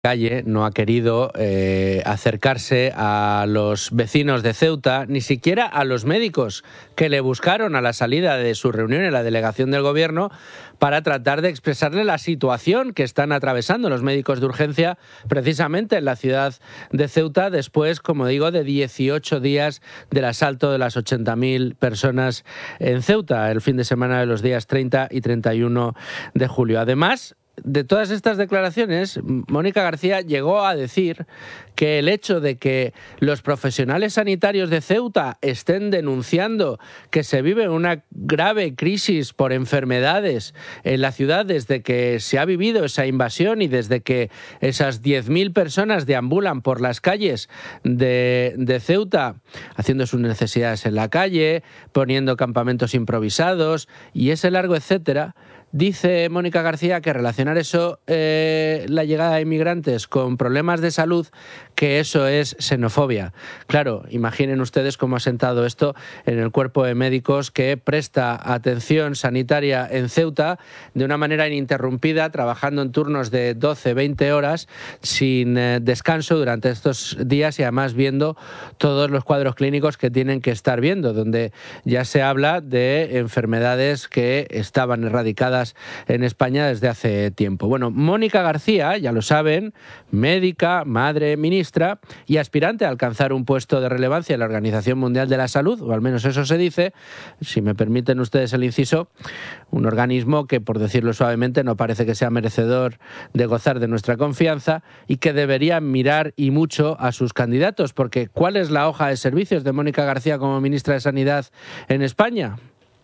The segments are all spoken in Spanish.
calle no ha querido acercarse a los vecinos de Ceuta, ni siquiera a los médicos que le buscaron a la salida de su reunión en la delegación del gobierno para tratar de expresarle la situación que están atravesando los médicos de urgencia precisamente en la ciudad de Ceuta después, como digo, de 18 días del asalto de las 80.000 personas en Ceuta, el fin de semana de los días 30 y 31 de julio. Además de todas estas declaraciones, Mónica García llegó a decir que el hecho de que los profesionales sanitarios de Ceuta estén denunciando que se vive una grave crisis por enfermedades en la ciudad desde que se ha vivido esa invasión y desde que esas 10.000 personas deambulan por las calles de Ceuta haciendo sus necesidades en la calle, poniendo campamentos improvisados y ese largo etcétera. Dice Mónica García que relacionar eso, la llegada de inmigrantes con problemas de salud, que eso es xenofobia. Claro, imaginen ustedes cómo ha sentado esto en el cuerpo de médicos que presta atención sanitaria en Ceuta de una manera ininterrumpida, trabajando en turnos de 12, 20 horas sin descanso durante estos días y además viendo todos los cuadros clínicos que tienen que estar viendo, donde ya se habla de enfermedades que estaban erradicadas en España desde hace tiempo. Bueno, Mónica García, ya lo saben, médica, madre, ministra y aspirante a alcanzar un puesto de relevancia en la Organización Mundial de la Salud, o al menos eso se dice, si me permiten ustedes el inciso, un organismo que, por decirlo suavemente, no parece que sea merecedor de gozar de nuestra confianza y que debería mirar y mucho a sus candidatos, porque ¿cuál es la hoja de servicios de Mónica García como ministra de Sanidad en España?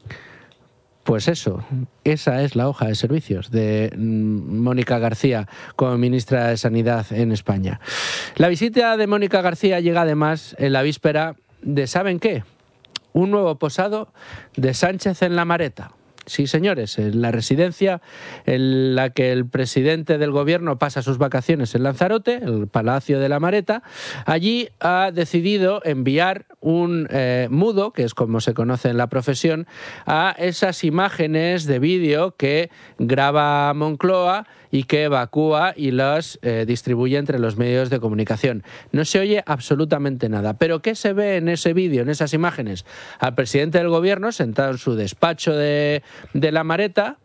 Pues eso, esa es la hoja de servicios de Mónica García como ministra de Sanidad en España. La visita de Mónica García llega además en la víspera de, ¿saben qué? Un nuevo posado de Sánchez en La Mareta. Sí, señores, en la residencia en la que el presidente del gobierno pasa sus vacaciones en Lanzarote, el Palacio de la Mareta, allí ha decidido enviar un mudo, que es como se conoce en la profesión, a esas imágenes de vídeo que graba Moncloa y que evacúa y las distribuye entre los medios de comunicación. No se oye absolutamente nada. ¿Pero qué se ve en ese vídeo, en esas imágenes? Al presidente del gobierno sentado en su despacho de La Mareta,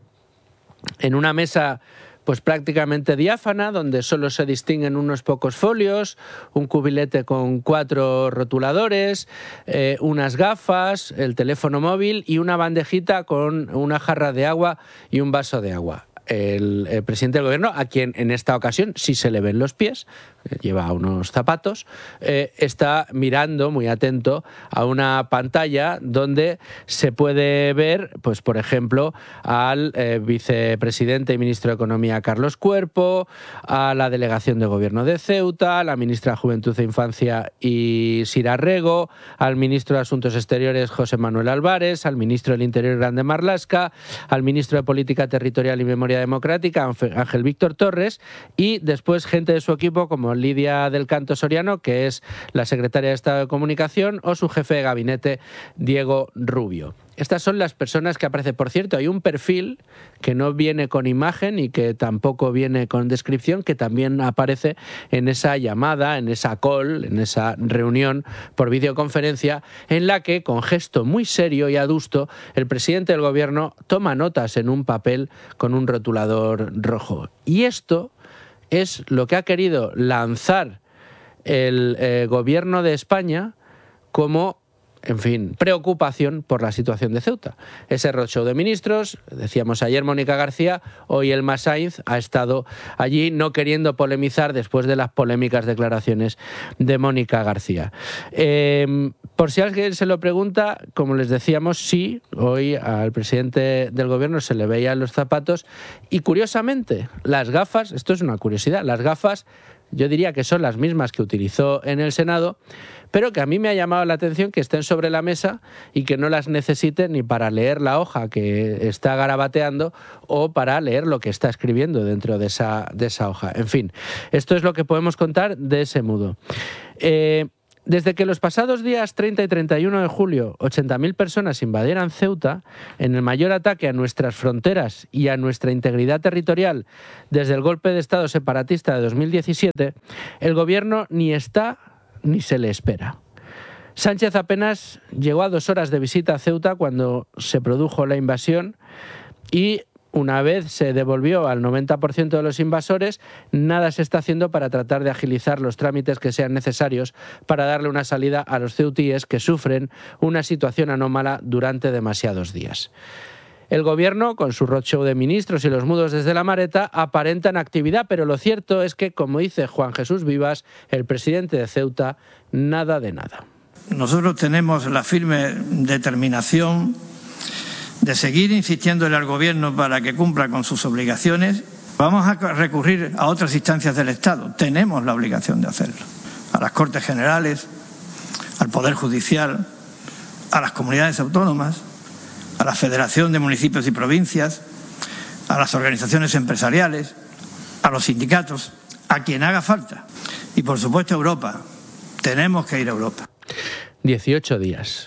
en una mesa pues prácticamente diáfana, donde solo se distinguen unos pocos folios, un cubilete con 4 rotuladores, unas gafas, el teléfono móvil y una bandejita con una jarra de agua y un vaso de agua. El presidente del gobierno, a quien en esta ocasión sí se le ven los pies, lleva unos zapatos, está mirando muy atento a una pantalla donde se puede ver, pues por ejemplo, al vicepresidente y ministro de Economía Carlos Cuerpo, a la delegación de gobierno de Ceuta, a la ministra de Juventud e Infancia y Sira Rego, al ministro de Asuntos Exteriores José Manuel Álvarez, al ministro del Interior Grande Marlaska, al ministro de Política Territorial y Memoria Democrática Ángel Víctor Torres y después gente de su equipo como Lidia del Canto Soriano, que es la secretaria de Estado de Comunicación, o su jefe de gabinete Diego Rubio. Estas son las personas que aparecen. Por cierto, hay un perfil que no viene con imagen y que tampoco viene con descripción, que también aparece en esa llamada, en esa call, en esa reunión por videoconferencia, en la que, con gesto muy serio y adusto, el presidente del gobierno toma notas en un papel con un rotulador rojo. Y esto es lo que ha querido lanzar el gobierno de España como, en fin, preocupación por la situación de Ceuta. Ese roadshow de ministros, decíamos ayer Mónica García, hoy Elma Sainz ha estado allí no queriendo polemizar después de las polémicas declaraciones de Mónica García. Por si alguien se lo pregunta, como les decíamos, sí, hoy al presidente del gobierno se le veían los zapatos y curiosamente las gafas, esto es una curiosidad, las gafas yo diría que son las mismas que utilizó en el Senado, pero que a mí me ha llamado la atención que estén sobre la mesa y que no las necesite ni para leer la hoja que está garabateando o para leer lo que está escribiendo dentro de esa hoja. En fin, esto es lo que podemos contar de ese mudo. Desde que los pasados días 30 y 31 de julio 80.000 personas invadieran Ceuta, en el mayor ataque a nuestras fronteras y a nuestra integridad territorial desde el golpe de Estado separatista de 2017, el Gobierno ni está ni se le espera. Sánchez apenas llegó a 2 horas de visita a Ceuta cuando se produjo la invasión y una vez se devolvió al 90% de los invasores, nada se está haciendo para tratar de agilizar los trámites que sean necesarios para darle una salida a los ceutíes que sufren una situación anómala durante demasiados días. El Gobierno, con su roadshow de ministros y los mudos desde la Mareta, aparentan actividad, pero lo cierto es que, como dice Juan Jesús Vivas, el presidente de Ceuta, nada de nada. Nosotros tenemos la firme determinación de seguir insistiéndole al Gobierno para que cumpla con sus obligaciones. Vamos a recurrir a otras instancias del Estado. Tenemos la obligación de hacerlo. A las Cortes Generales, al Poder Judicial, a las comunidades autónomas, a la Federación de Municipios y Provincias, a las organizaciones empresariales, a los sindicatos, a quien haga falta. Y, por supuesto, a Europa. Tenemos que ir a Europa. 18 días.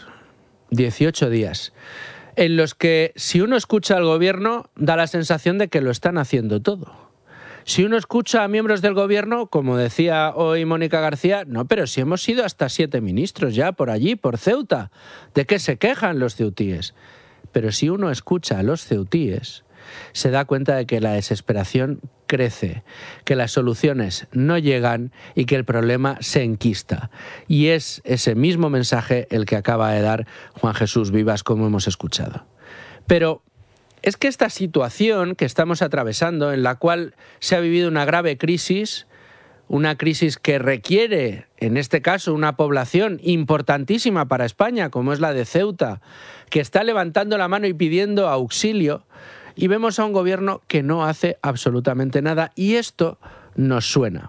18 días. En los que, si uno escucha al Gobierno, da la sensación de que lo están haciendo todo. Si uno escucha a miembros del Gobierno, como decía hoy Mónica García, no, pero si hemos ido hasta 7 ministros ya por allí, por Ceuta, ¿de qué se quejan los ceutíes? Pero si uno escucha a los ceutíes, se da cuenta de que la desesperación crece, que las soluciones no llegan y que el problema se enquista. Y es ese mismo mensaje el que acaba de dar Juan Jesús Vivas, como hemos escuchado. Pero es que esta situación que estamos atravesando, en la cual se ha vivido una grave crisis, una crisis que requiere, en este caso, una población importantísima para España, como es la de Ceuta, que está levantando la mano y pidiendo auxilio, y vemos a un Gobierno que no hace absolutamente nada, y esto nos suena.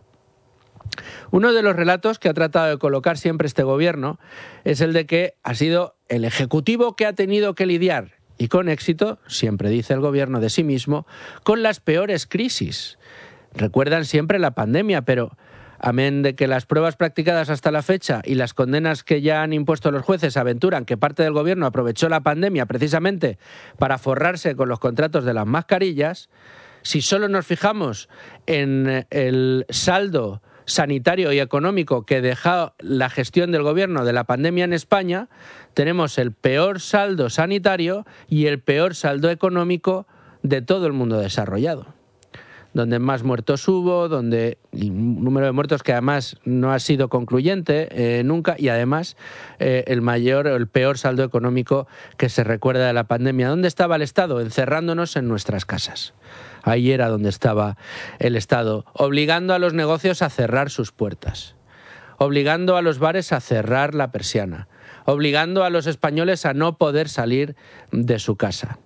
Uno de los relatos que ha tratado de colocar siempre este Gobierno es el de que ha sido el Ejecutivo que ha tenido que lidiar, y con éxito, siempre dice el Gobierno de sí mismo, con las peores crisis. Recuerdan siempre la pandemia, pero amén de que las pruebas practicadas hasta la fecha y las condenas que ya han impuesto los jueces aventuran que parte del Gobierno aprovechó la pandemia precisamente para forrarse con los contratos de las mascarillas, si solo nos fijamos en el saldo sanitario y económico que dejó la gestión del Gobierno de la pandemia en España, tenemos el peor saldo sanitario y el peor saldo económico de todo el mundo desarrollado. Donde más muertos hubo, donde un número de muertos que además no ha sido concluyente nunca, y además el peor saldo económico que se recuerda de la pandemia. ¿Dónde estaba el Estado? Encerrándonos en nuestras casas. Ahí era donde estaba el Estado, obligando a los negocios a cerrar sus puertas, obligando a los bares a cerrar la persiana, obligando a los españoles a no poder salir de su casa.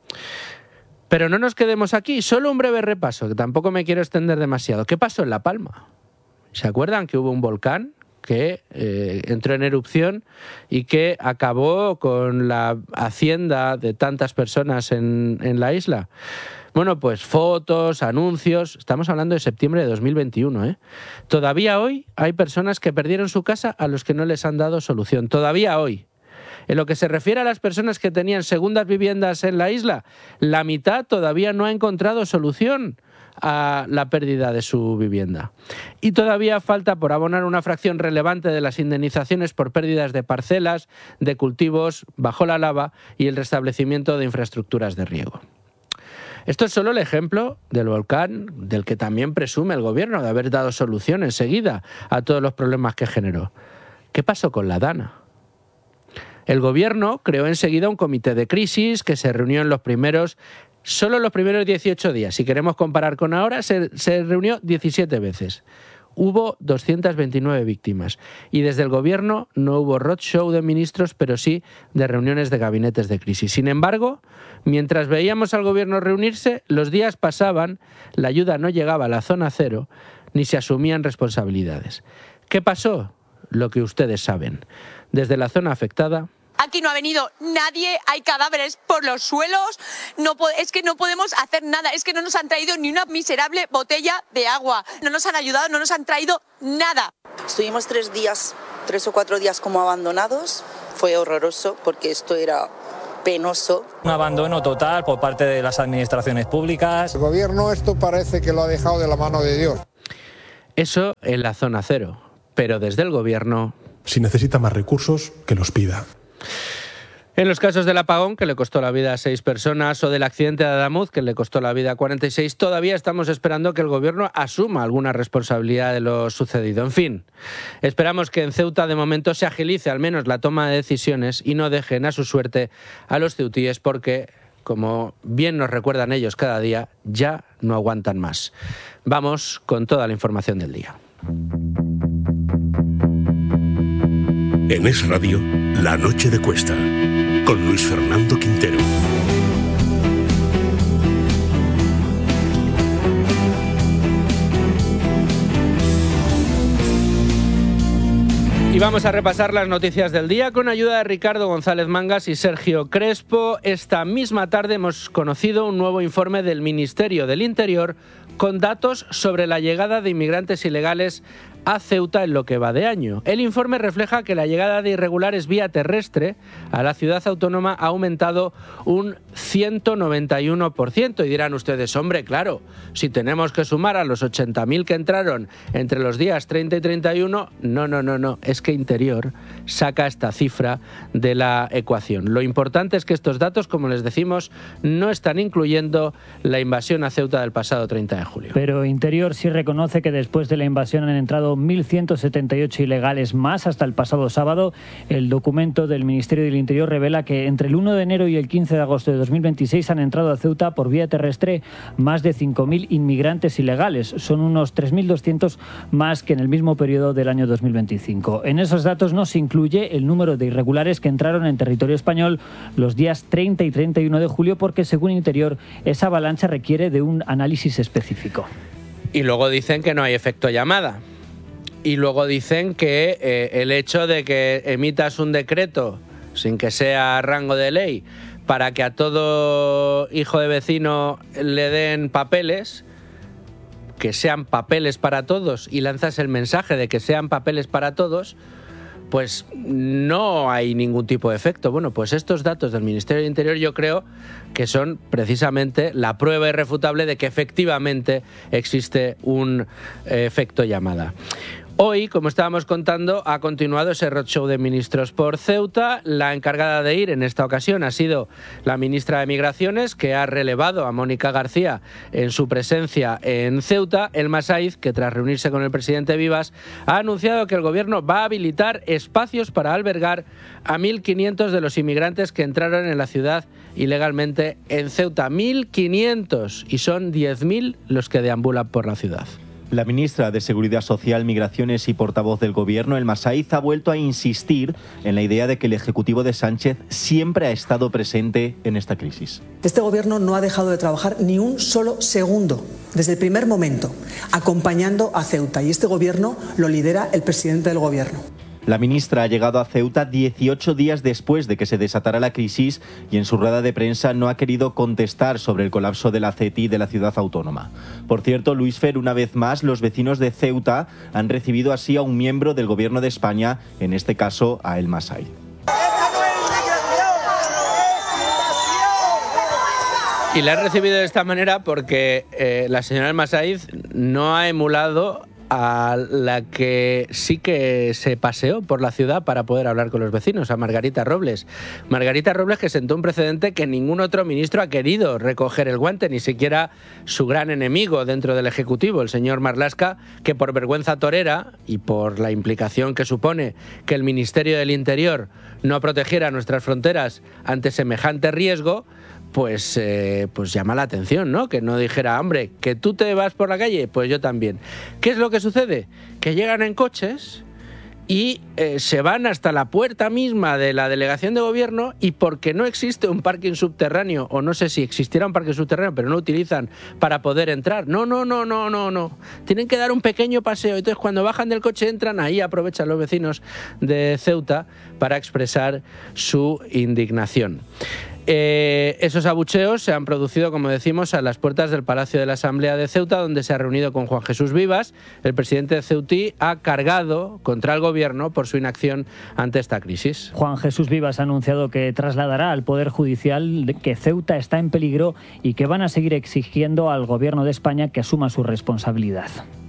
Pero no nos quedemos aquí, solo un breve repaso, que tampoco me quiero extender demasiado. ¿Qué pasó en La Palma? ¿Se acuerdan que hubo un volcán que entró en erupción y que acabó con la hacienda de tantas personas en la isla? Bueno, pues fotos, anuncios, estamos hablando de septiembre de 2021, ¿eh? Todavía hoy hay personas que perdieron su casa a los que no les han dado solución, todavía hoy. En lo que se refiere a las personas que tenían segundas viviendas en la isla, la mitad todavía no ha encontrado solución a la pérdida de su vivienda. Y todavía falta por abonar una fracción relevante de las indemnizaciones por pérdidas de parcelas, de cultivos bajo la lava y el restablecimiento de infraestructuras de riego. Esto es solo el ejemplo del volcán, del que también presume el Gobierno de haber dado solución enseguida a todos los problemas que generó. ¿Qué pasó con la Dana? El Gobierno creó enseguida un comité de crisis que se reunió solo los primeros 18 días. Si queremos comparar con ahora, se reunió 17 veces. Hubo 229 víctimas. Y desde el Gobierno no hubo roadshow de ministros, pero sí de reuniones de gabinetes de crisis. Sin embargo, mientras veíamos al Gobierno reunirse, los días pasaban, la ayuda no llegaba a la zona cero, ni se asumían responsabilidades. ¿Qué pasó? Lo que ustedes saben. Desde la zona afectada... Aquí no ha venido nadie, hay cadáveres por los suelos, es que no podemos hacer nada, es que no nos han traído ni una miserable botella de agua, no nos han ayudado, no nos han traído nada. Estuvimos 3 días 3 o 4 días como abandonados. Fue horroroso porque esto era penoso. Un abandono total por parte de las administraciones públicas. El gobierno esto parece que lo ha dejado de la mano de Dios. Eso en la zona cero, pero desde el gobierno... Si necesita más recursos, que los pida. En los casos del apagón, que le costó la vida a 6 personas, o del accidente de Adamuz, que le costó la vida a 46, todavía estamos esperando que el gobierno asuma alguna responsabilidad de lo sucedido. En fin, esperamos que en Ceuta de momento se agilice al menos la toma de decisiones y no dejen a su suerte a los ceutíes porque, como bien nos recuerdan ellos cada día, ya no aguantan más. Vamos con toda la información del día. En Es Radio, La Noche de Cuesta, con Luis Fernando Quintero. Y vamos a repasar las noticias del día con ayuda de Ricardo González Mangas y Sergio Crespo. Esta misma tarde hemos conocido un nuevo informe del Ministerio del Interior con datos sobre la llegada de inmigrantes ilegales a Ceuta en lo que va de año. El informe refleja que la llegada de irregulares vía terrestre a la ciudad autónoma ha aumentado un 191%. Y dirán ustedes, hombre, claro, si tenemos que sumar a los 80.000 que entraron entre los días 30 y 31, no, es que Interior saca esta cifra de la ecuación. Lo importante es que estos datos, como les decimos, no están incluyendo la invasión a Ceuta del pasado 30 de julio. Pero Interior sí reconoce que después de la invasión han entrado 1.178 ilegales más hasta el pasado sábado. El documento del Ministerio del Interior revela que entre el 1 de enero y el 15 de agosto de 2026 han entrado a Ceuta por vía terrestre más de 5.000 inmigrantes ilegales. Son unos 3.200 más que en el mismo periodo del año 2025. En esos datos no se incluye el número de irregulares que entraron en territorio español los días 30 y 31 de julio porque, según Interior, esa avalancha requiere de un análisis específico. Y luego dicen que no hay efecto llamada. Y luego dicen que el hecho de que emitas un decreto sin que sea rango de ley para que a todo hijo de vecino le den papeles, que sean papeles para todos, y lanzas el mensaje de que sean papeles para todos, pues no hay ningún tipo de efecto. Bueno, pues estos datos del Ministerio del Interior yo creo que son precisamente la prueba irrefutable de que efectivamente existe un efecto llamada. Hoy, como estábamos contando, ha continuado ese roadshow de ministros por Ceuta. La encargada de ir en esta ocasión ha sido la ministra de Migraciones, que ha relevado a Mónica García en su presencia en Ceuta. Elma Saiz, que tras reunirse con el presidente Vivas, ha anunciado que el gobierno va a habilitar espacios para albergar a 1.500 de los inmigrantes que entraron en la ciudad ilegalmente en Ceuta. 1.500, y son 10.000 los que deambulan por la ciudad. La ministra de Seguridad Social, Migraciones y portavoz del Gobierno, Elma Saiz, ha vuelto a insistir en la idea de que el Ejecutivo de Sánchez siempre ha estado presente en esta crisis. Este Gobierno no ha dejado de trabajar ni un solo segundo, desde el primer momento, acompañando a Ceuta. Y este Gobierno lo lidera el presidente del Gobierno. La ministra ha llegado a Ceuta 18 días después de que se desatara la crisis y en su rueda de prensa no ha querido contestar sobre el colapso de la CETI de la ciudad autónoma. Por cierto, Luis Fer, una vez más, los vecinos de Ceuta han recibido así a un miembro del Gobierno de España, en este caso a Elma Saiz. Y la han recibido de esta manera porque la señora Elma Saiz no ha emulado a la que sí que se paseó por la ciudad para poder hablar con los vecinos, a Margarita Robles. Margarita Robles, que sentó un precedente que ningún otro ministro ha querido recoger el guante, ni siquiera su gran enemigo dentro del Ejecutivo, el señor Marlaska, que por vergüenza torera y por la implicación que supone que el Ministerio del Interior no protegiera nuestras fronteras ante semejante riesgo, pues llama la atención, ¿no? Que no dijera, hombre, que tú te vas por la calle, pues yo también. ¿Qué es lo que sucede? Que llegan en coches y se van hasta la puerta misma de la delegación de gobierno, y porque no existe un parking subterráneo, o no sé si existiera un parking subterráneo, pero no lo utilizan para poder entrar. No. Tienen que dar un pequeño paseo. Entonces, cuando bajan del coche, entran, ahí aprovechan los vecinos de Ceuta para expresar su indignación. Esos abucheos se han producido, como decimos, a las puertas del Palacio de la Asamblea de Ceuta, donde se ha reunido con Juan Jesús Vivas. El presidente de Ceutí ha cargado contra el gobierno por su inacción ante esta crisis. Juan Jesús Vivas ha anunciado que trasladará al Poder Judicial que Ceuta está en peligro y que van a seguir exigiendo al gobierno de España que asuma su responsabilidad.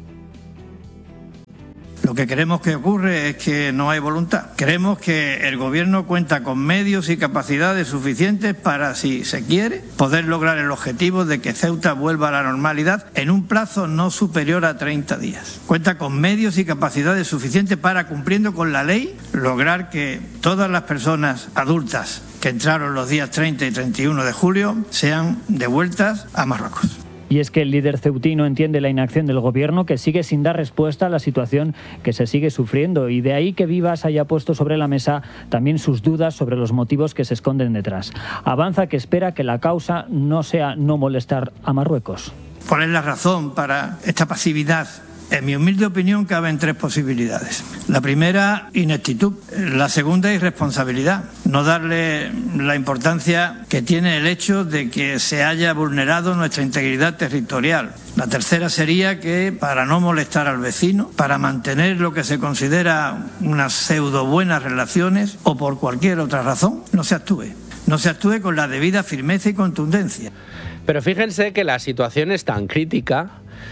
Lo que creemos que ocurre es que no hay voluntad. Creemos que el Gobierno cuenta con medios y capacidades suficientes para, si se quiere, poder lograr el objetivo de que Ceuta vuelva a la normalidad en un plazo no superior a 30 días. Cuenta con medios y capacidades suficientes para, cumpliendo con la ley, lograr que todas las personas adultas que entraron los días 30 y 31 de julio sean devueltas a Marruecos. Y es que el líder ceutí no entiende la inacción del gobierno, que sigue sin dar respuesta a la situación que se sigue sufriendo, y de ahí que Vivas haya puesto sobre la mesa también sus dudas sobre los motivos que se esconden detrás. Avanza que espera que la causa no sea no molestar a Marruecos. ¿Cuál es la razón para esta pasividad? En mi humilde opinión caben tres posibilidades. La primera, ineptitud. La segunda, irresponsabilidad. No darle la importancia que tiene el hecho de que se haya vulnerado nuestra integridad territorial. La tercera sería que, para no molestar al vecino, para mantener lo que se considera unas pseudo buenas relaciones o por cualquier otra razón, no se actúe. No se actúe con la debida firmeza y contundencia. Pero fíjense que la situación es tan crítica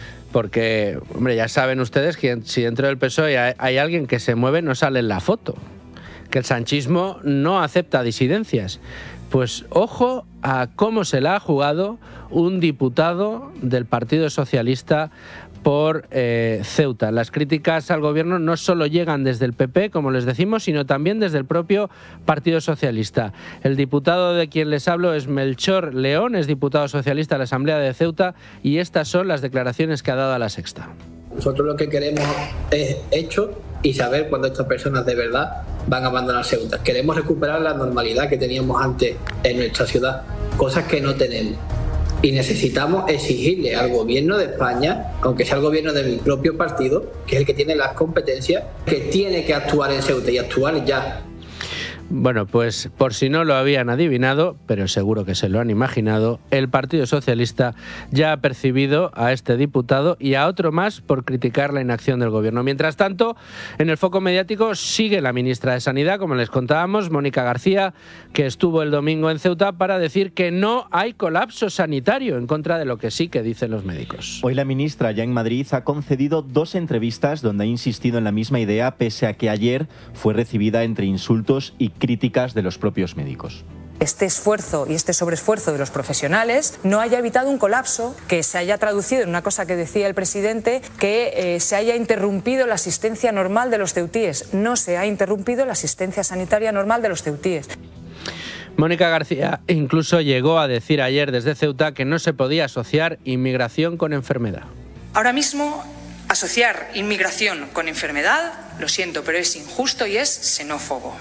porque, hombre, ya saben ustedes que si dentro del PSOE hay alguien que se mueve, no sale en la foto. Que el sanchismo no acepta disidencias. Pues ojo a cómo se la ha jugado un diputado del Partido Socialista por Ceuta. Las críticas al gobierno no solo llegan desde el PP, como les decimos, sino también desde el propio Partido Socialista. El diputado de quien les hablo es Melchor León, es diputado socialista de la Asamblea de Ceuta, y estas son las declaraciones que ha dado a La Sexta. Nosotros lo que queremos es hecho y saber cuándo estas personas de verdad van a abandonar Ceuta. Queremos recuperar la normalidad que teníamos antes en nuestra ciudad, cosas que no tenemos. Y necesitamos exigirle al gobierno de España, aunque sea el gobierno de mi propio partido, que es el que tiene las competencias, que tiene que actuar en Ceuta y actuar ya. Bueno, pues por si no lo habían adivinado, pero seguro que se lo han imaginado, el Partido Socialista ya ha percibido a este diputado y a otro más por criticar la inacción del gobierno. Mientras tanto, en el foco mediático sigue la ministra de Sanidad, como les contábamos, Mónica García, que estuvo el domingo en Ceuta para decir que no hay colapso sanitario, en contra de lo que sí que dicen los médicos. Hoy la ministra, ya en Madrid, ha concedido 2 entrevistas donde ha insistido en la misma idea, pese a que ayer fue recibida entre insultos y críticas de los propios médicos. Este esfuerzo y este sobreesfuerzo de los profesionales no haya evitado un colapso que se haya traducido en una cosa que decía el presidente, que se haya interrumpido la asistencia normal de los ceutíes. No se ha interrumpido la asistencia sanitaria normal de los ceutíes. Mónica García incluso llegó a decir ayer desde Ceuta que no se podía asociar inmigración con enfermedad. Ahora mismo, asociar inmigración con enfermedad, lo siento, pero es injusto y es xenófobo.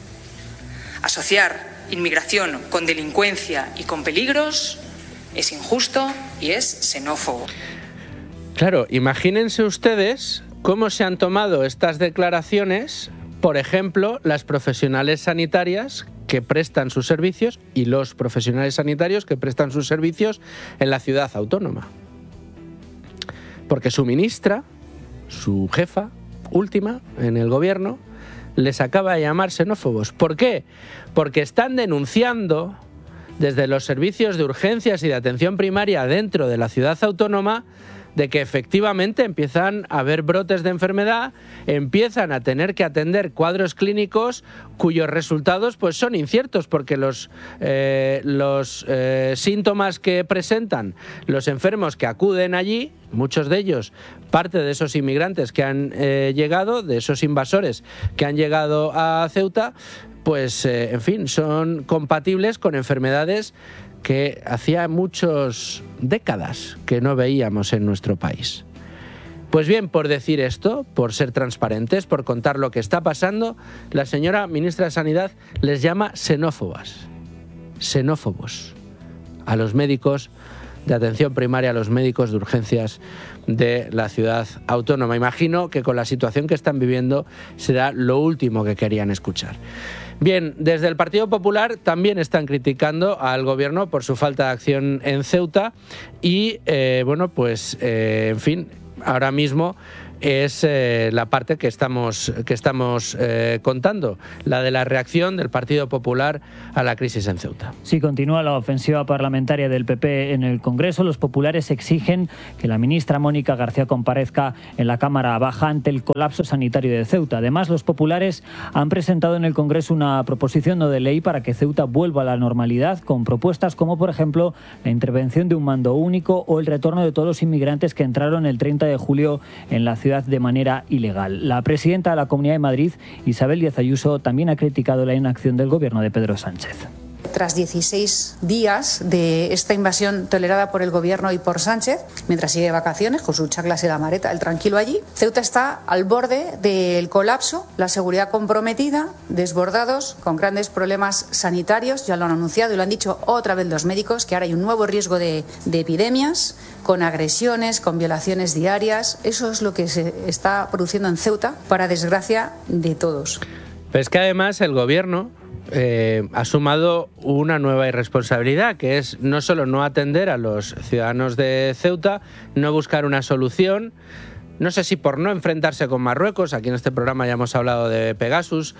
Asociar inmigración con delincuencia y con peligros es injusto y es xenófobo. Claro, imagínense ustedes cómo se han tomado estas declaraciones, por ejemplo, las profesionales sanitarias que prestan sus servicios y los profesionales sanitarios que prestan sus servicios en la ciudad autónoma. Porque su ministra, su jefa última en el gobierno, les acaba de llamar xenófobos. ¿Por qué? Porque están denunciando desde los servicios de urgencias y de atención primaria dentro de la ciudad autónoma de que efectivamente empiezan a haber brotes de enfermedad, empiezan a tener que atender cuadros clínicos cuyos resultados pues son inciertos, porque los síntomas que presentan los enfermos que acuden allí, muchos de ellos parte de esos inmigrantes que han llegado, de esos invasores que han llegado a Ceuta, pues en fin, son compatibles con enfermedades que hacía muchas décadas que no veíamos en nuestro país. Pues bien, por decir esto, por ser transparentes, por contar lo que está pasando, la señora ministra de Sanidad les llama xenófobos a los médicos de atención primaria, a los médicos de urgencias de la ciudad autónoma. Imagino que con la situación que están viviendo será lo último que querían escuchar. Bien, desde el Partido Popular también están criticando al gobierno por su falta de acción en Ceuta y, en fin, ahora mismo es la parte que estamos contando, la de la reacción del Partido Popular a la crisis en Ceuta. Si continúa la ofensiva parlamentaria del PP en el Congreso, los populares exigen que la ministra Mónica García comparezca en la Cámara Baja ante el colapso sanitario de Ceuta. Además, los populares han presentado en el Congreso una proposición no de ley para que Ceuta vuelva a la normalidad, con propuestas como, por ejemplo, la intervención de un mando único o el retorno de todos los inmigrantes que entraron el 30 de julio en la ciudad de manera ilegal. La presidenta de la Comunidad de Madrid, Isabel Díaz Ayuso, también ha criticado la inacción del gobierno de Pedro Sánchez. Tras 16 días de esta invasión tolerada por el gobierno y por Sánchez, mientras sigue de vacaciones con sus chaclas y la mareta, el tranquilo allí, Ceuta está al borde del colapso, la seguridad comprometida, desbordados, con grandes problemas sanitarios, ya lo han anunciado y lo han dicho otra vez los médicos, que ahora hay un nuevo riesgo de epidemias, con agresiones, con violaciones diarias. Eso es lo que se está produciendo en Ceuta, para desgracia de todos. Pero es que además el gobierno ha sumado una nueva irresponsabilidad, que es no solo no atender a los ciudadanos de Ceuta, no buscar una solución, no sé si por no enfrentarse con Marruecos, aquí en este programa ya hemos hablado de Pegasus,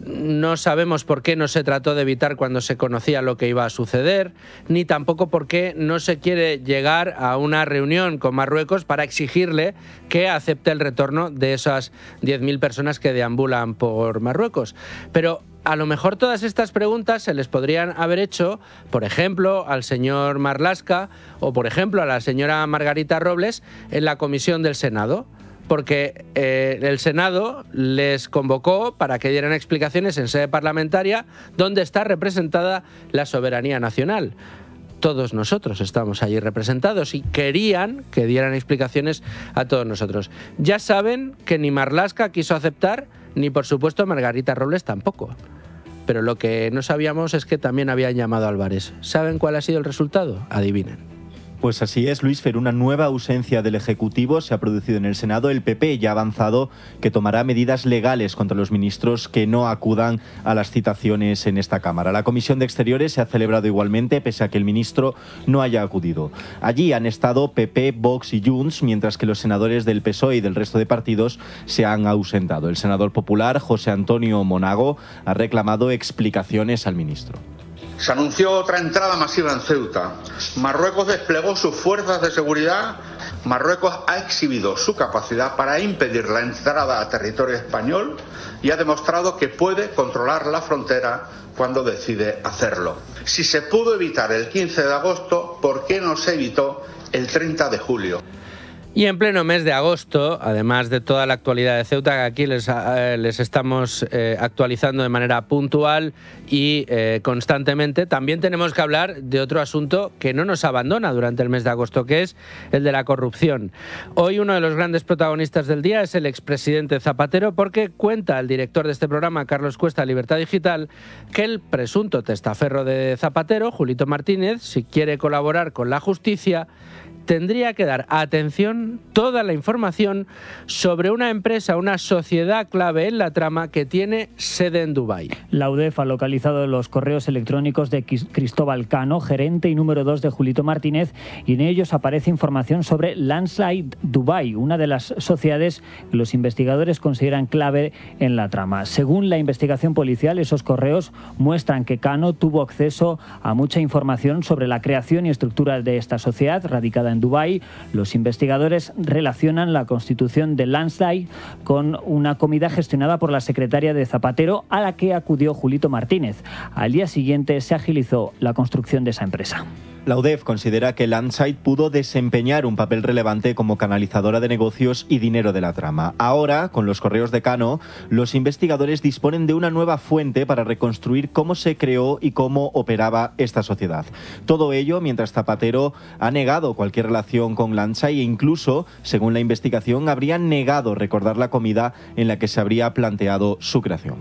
no sabemos por qué no se trató de evitar cuando se conocía lo que iba a suceder, ni tampoco por qué no se quiere llegar a una reunión con Marruecos para exigirle que acepte el retorno de esas 10.000 personas que deambulan por Marruecos. Pero a lo mejor todas estas preguntas se les podrían haber hecho, por ejemplo, al señor Marlaska o, por ejemplo, a la señora Margarita Robles en la comisión del Senado, porque el Senado les convocó para que dieran explicaciones en sede parlamentaria donde está representada la soberanía nacional. Todos nosotros estamos allí representados y querían que dieran explicaciones a todos nosotros. Ya saben que ni Marlaska quiso aceptar, ni por supuesto Margarita Robles tampoco. Pero lo que no sabíamos es que también habían llamado a Álvarez. ¿Saben cuál ha sido el resultado? Adivinen. Pues así es, Luis Fer, una nueva ausencia del Ejecutivo se ha producido en el Senado. El PP ya ha avanzado que tomará medidas legales contra los ministros que no acudan a las citaciones en esta Cámara. La Comisión de Exteriores se ha celebrado igualmente, pese a que el ministro no haya acudido. Allí han estado PP, Vox y Junts, mientras que los senadores del PSOE y del resto de partidos se han ausentado. El senador popular, José Antonio Monago, ha reclamado explicaciones al ministro. Se anunció otra entrada masiva en Ceuta. Marruecos desplegó sus fuerzas de seguridad. Marruecos ha exhibido su capacidad para impedir la entrada a territorio español y ha demostrado que puede controlar la frontera cuando decide hacerlo. Si se pudo evitar el 15 de agosto, ¿por qué no se evitó el 30 de julio? Y en pleno mes de agosto, además de toda la actualidad de Ceuta, que aquí les estamos actualizando de manera puntual y constantemente, también tenemos que hablar de otro asunto que no nos abandona durante el mes de agosto, que es el de la corrupción. Hoy uno de los grandes protagonistas del día es el expresidente Zapatero, porque cuenta el director de este programa, Carlos Cuesta, Libertad Digital, que el presunto testaferro de Zapatero, Julito Martínez, si quiere colaborar con la justicia, tendría que dar atención toda la información sobre una empresa, una sociedad clave en la trama que tiene sede en Dubái. La UDEF ha localizado los correos electrónicos de Cristóbal Cano, gerente y número 2 de Julito Martínez, y en ellos aparece información sobre Landslide Dubai, una de las sociedades que los investigadores consideran clave en la trama. Según la investigación policial, esos correos muestran que Cano tuvo acceso a mucha información sobre la creación y estructura de esta sociedad radicada en Dubái. Los investigadores relacionan la constitución de Landslide con una comida gestionada por la secretaria de Zapatero, a la que acudió Julito Martínez. Al día siguiente se agilizó la construcción de esa empresa. La UDEF considera que Landslide pudo desempeñar un papel relevante como canalizadora de negocios y dinero de la trama. Ahora, con los correos de Cano, los investigadores disponen de una nueva fuente para reconstruir cómo se creó y cómo operaba esta sociedad. Todo ello mientras Zapatero ha negado cualquier relación con Landslide e incluso, según la investigación, habría negado recordar la comida en la que se habría planteado su creación.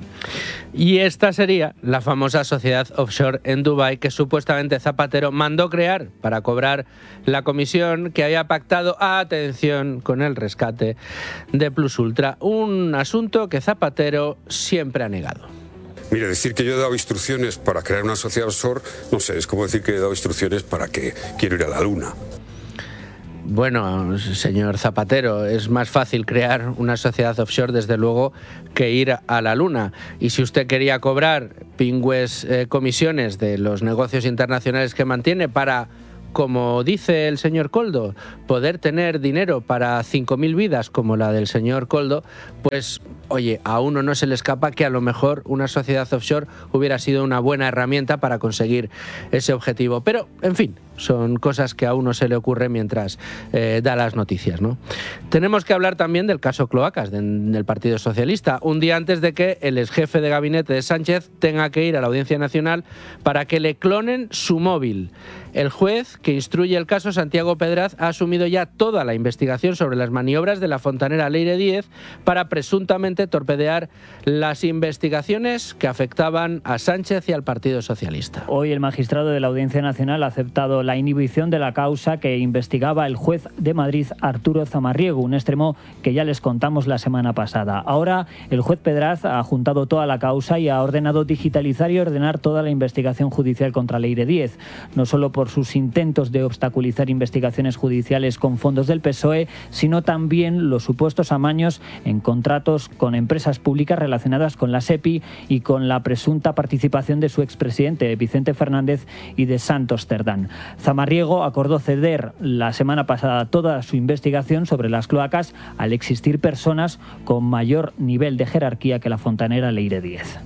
Y esta sería la famosa sociedad offshore en Dubái que supuestamente Zapatero mandó crear para cobrar la comisión que había pactado, atención, con el rescate de Plus Ultra, un asunto que Zapatero siempre ha negado. Mire, decir que yo he dado instrucciones para crear una sociedad offshore, no sé, es como decir que he dado instrucciones para que quiero ir a la luna. Bueno, señor Zapatero, es más fácil crear una sociedad offshore, desde luego, que ir a la luna. Y si usted quería cobrar pingües comisiones de los negocios internacionales que mantiene para, como dice el señor Koldo, poder tener dinero para 5.000 vidas como la del señor Koldo, pues, oye, a uno no se le escapa que a lo mejor una sociedad offshore hubiera sido una buena herramienta para conseguir ese objetivo. Pero, en fin, son cosas que a uno se le ocurre mientras da las noticias, ¿no? Tenemos que hablar también del caso Cloacas del Partido Socialista, un día antes de que el exjefe de gabinete de Sánchez tenga que ir a la Audiencia Nacional para que le clonen su móvil. El juez que instruye el caso, Santiago Pedraz, ha asumido ya toda la investigación sobre las maniobras de la fontanera Leire Díez para presuntamente torpedear las investigaciones que afectaban a Sánchez y al Partido Socialista. Hoy el magistrado de la Audiencia Nacional ha aceptado la inhibición de la causa que investigaba el juez de Madrid, Arturo Zamarriego, un extremo que ya les contamos la semana pasada. Ahora el juez Pedraz ha juntado toda la causa y ha ordenado digitalizar y ordenar toda la investigación judicial contra Leire Díez, no solo por sus intentos de obstaculizar investigaciones judiciales con fondos del PSOE, sino también los supuestos amaños en contratos con empresas públicas relacionadas con la SEPI y con la presunta participación de su expresidente Vicente Fernández y de Santos Cerdán. Zamarriego acordó ceder la semana pasada toda su investigación sobre las cloacas al existir personas con mayor nivel de jerarquía que la fontanera Leire Díez.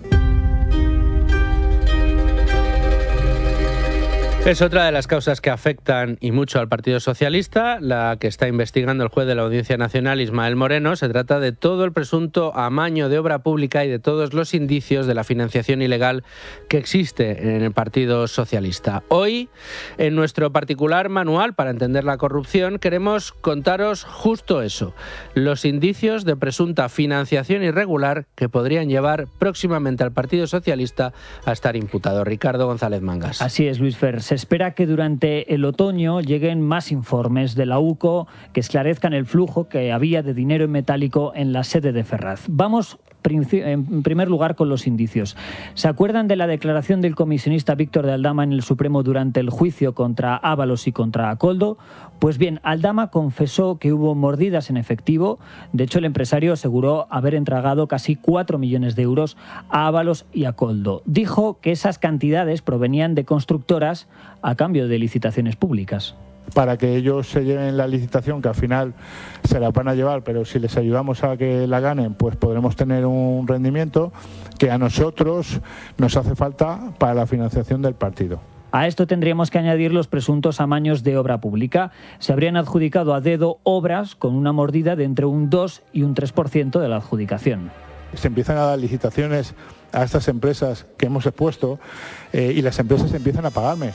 Es otra de las causas que afectan y mucho al Partido Socialista, la que está investigando el juez de la Audiencia Nacional, Ismael Moreno. Se trata de todo el presunto amaño de obra pública y de todos los indicios de la financiación ilegal que existe en el Partido Socialista. Hoy, en nuestro particular manual para entender la corrupción, queremos contaros justo eso, los indicios de presunta financiación irregular que podrían llevar próximamente al Partido Socialista a estar imputado. Ricardo González Mangas. Así es, Luis Fer. Se espera que durante el otoño lleguen más informes de la UCO que esclarezcan el flujo que había de dinero en metálico en la sede de Ferraz. Vamos en primer lugar con los indicios. ¿Se acuerdan de la declaración del comisionista Víctor de Aldama en el Supremo durante el juicio contra Ábalos y contra Koldo? Pues bien, Aldama confesó que hubo mordidas en efectivo. De hecho, el empresario aseguró haber entregado casi 4 millones de euros a Ábalos y a Koldo. Dijo que esas cantidades provenían de constructoras a cambio de licitaciones públicas. Para que ellos se lleven la licitación, que al final se la van a llevar, pero si les ayudamos a que la ganen, pues podremos tener un rendimiento que a nosotros nos hace falta para la financiación del partido. A esto tendríamos que añadir los presuntos amaños de obra pública. Se habrían adjudicado a dedo obras con una mordida de entre un 2 y un 3% de la adjudicación. Se empiezan a dar licitaciones a estas empresas que hemos expuesto y las empresas empiezan a pagarme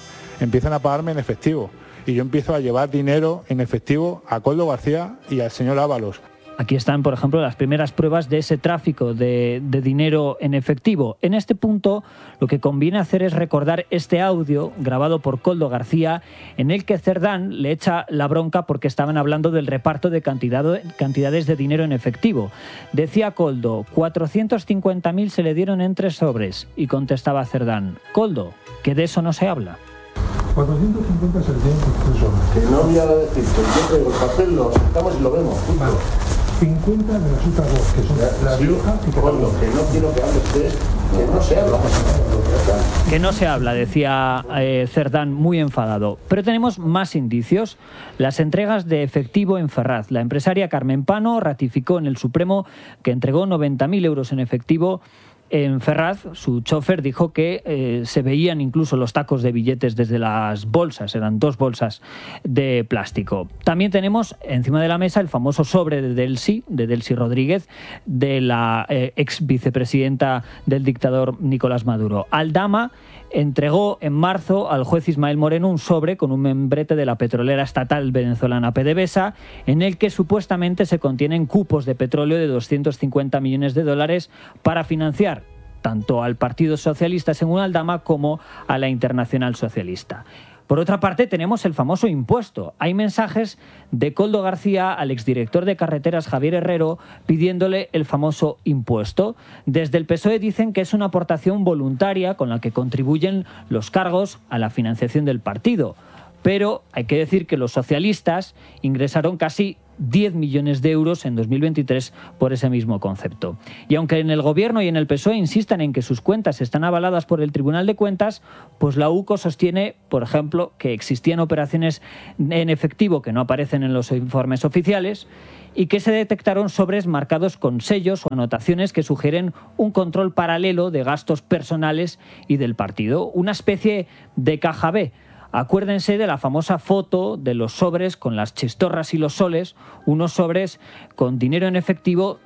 en efectivo. Y yo empiezo a llevar dinero en efectivo a Koldo García y al señor Ábalos. Aquí están, por ejemplo, las primeras pruebas de ese tráfico de dinero en efectivo. En este punto, lo que conviene hacer es recordar este audio grabado por Koldo García, en el que Cerdán le echa la bronca porque estaban hablando del reparto de cantidades de dinero en efectivo. Decía Koldo, 450.000 se le dieron en 3 sobres. Y contestaba Cerdán, Koldo, que de eso no se habla. 450 se le tienen por 3 sobres. Que no voy a decir, que yo traigo el papel, lo sentamos y lo vemos. Vale. 50 de las otras dos, que son la vieja y que no quiero que hable usted, que no se habla. Que no se habla, decía Cerdán muy enfadado. Pero tenemos más indicios. Las entregas de efectivo en Ferraz. La empresaria Carmen Pano ratificó en el Supremo que entregó 90.000 euros en efectivo en Ferraz. Su chofer dijo que se veían incluso los tacos de billetes desde las bolsas, eran 2 bolsas de plástico. También tenemos encima de la mesa el famoso sobre de Delcy Rodríguez, de la ex vicepresidenta del dictador Nicolás Maduro. Aldama entregó en marzo al juez Ismael Moreno un sobre con un membrete de la petrolera estatal venezolana PDVSA, en el que supuestamente se contienen cupos de petróleo de 250 millones de dólares para financiar tanto al Partido Socialista, según Aldama, como a la Internacional Socialista. Por otra parte, tenemos el famoso impuesto. Hay mensajes de Koldo García al exdirector de Carreteras Javier Herrero pidiéndole el famoso impuesto. Desde el PSOE dicen que es una aportación voluntaria con la que contribuyen los cargos a la financiación del partido. Pero hay que decir que los socialistas ingresaron casi 10 millones de euros en 2023 por ese mismo concepto. Y aunque en el Gobierno y en el PSOE insistan en que sus cuentas están avaladas por el Tribunal de Cuentas, pues la UCO sostiene, por ejemplo, que existían operaciones en efectivo que no aparecen en los informes oficiales y que se detectaron sobres marcados con sellos o anotaciones que sugieren un control paralelo de gastos personales y del partido, una especie de caja B. Acuérdense de la famosa foto de los sobres con las chistorras y los soles, unos sobres con dinero en efectivo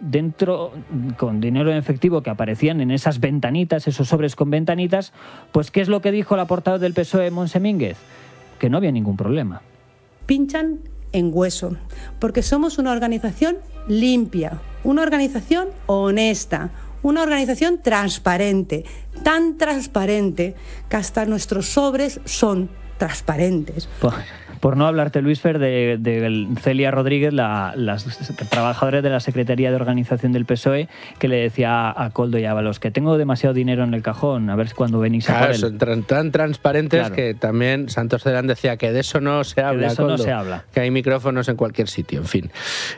que aparecían en esas ventanitas, esos sobres con ventanitas. Pues ¿qué es lo que dijo la portavoz del PSOE, Montse Mínguez? Que no había ningún problema. Pinchan en hueso, porque somos una organización limpia, una organización honesta, una organización transparente, tan transparente que hasta nuestros sobres son transparentes. Por no hablarte, Luis Fer, de Celia Rodríguez, la trabajadora de la Secretaría de Organización del PSOE, que le decía a Koldo y Ábalos que tengo demasiado dinero en el cajón, a ver cuando venís a por él. Son tan transparentes, claro, que también Santos Cerdán decía que de eso no se habla, de eso Koldo, no se habla. Que hay micrófonos en cualquier sitio, en fin.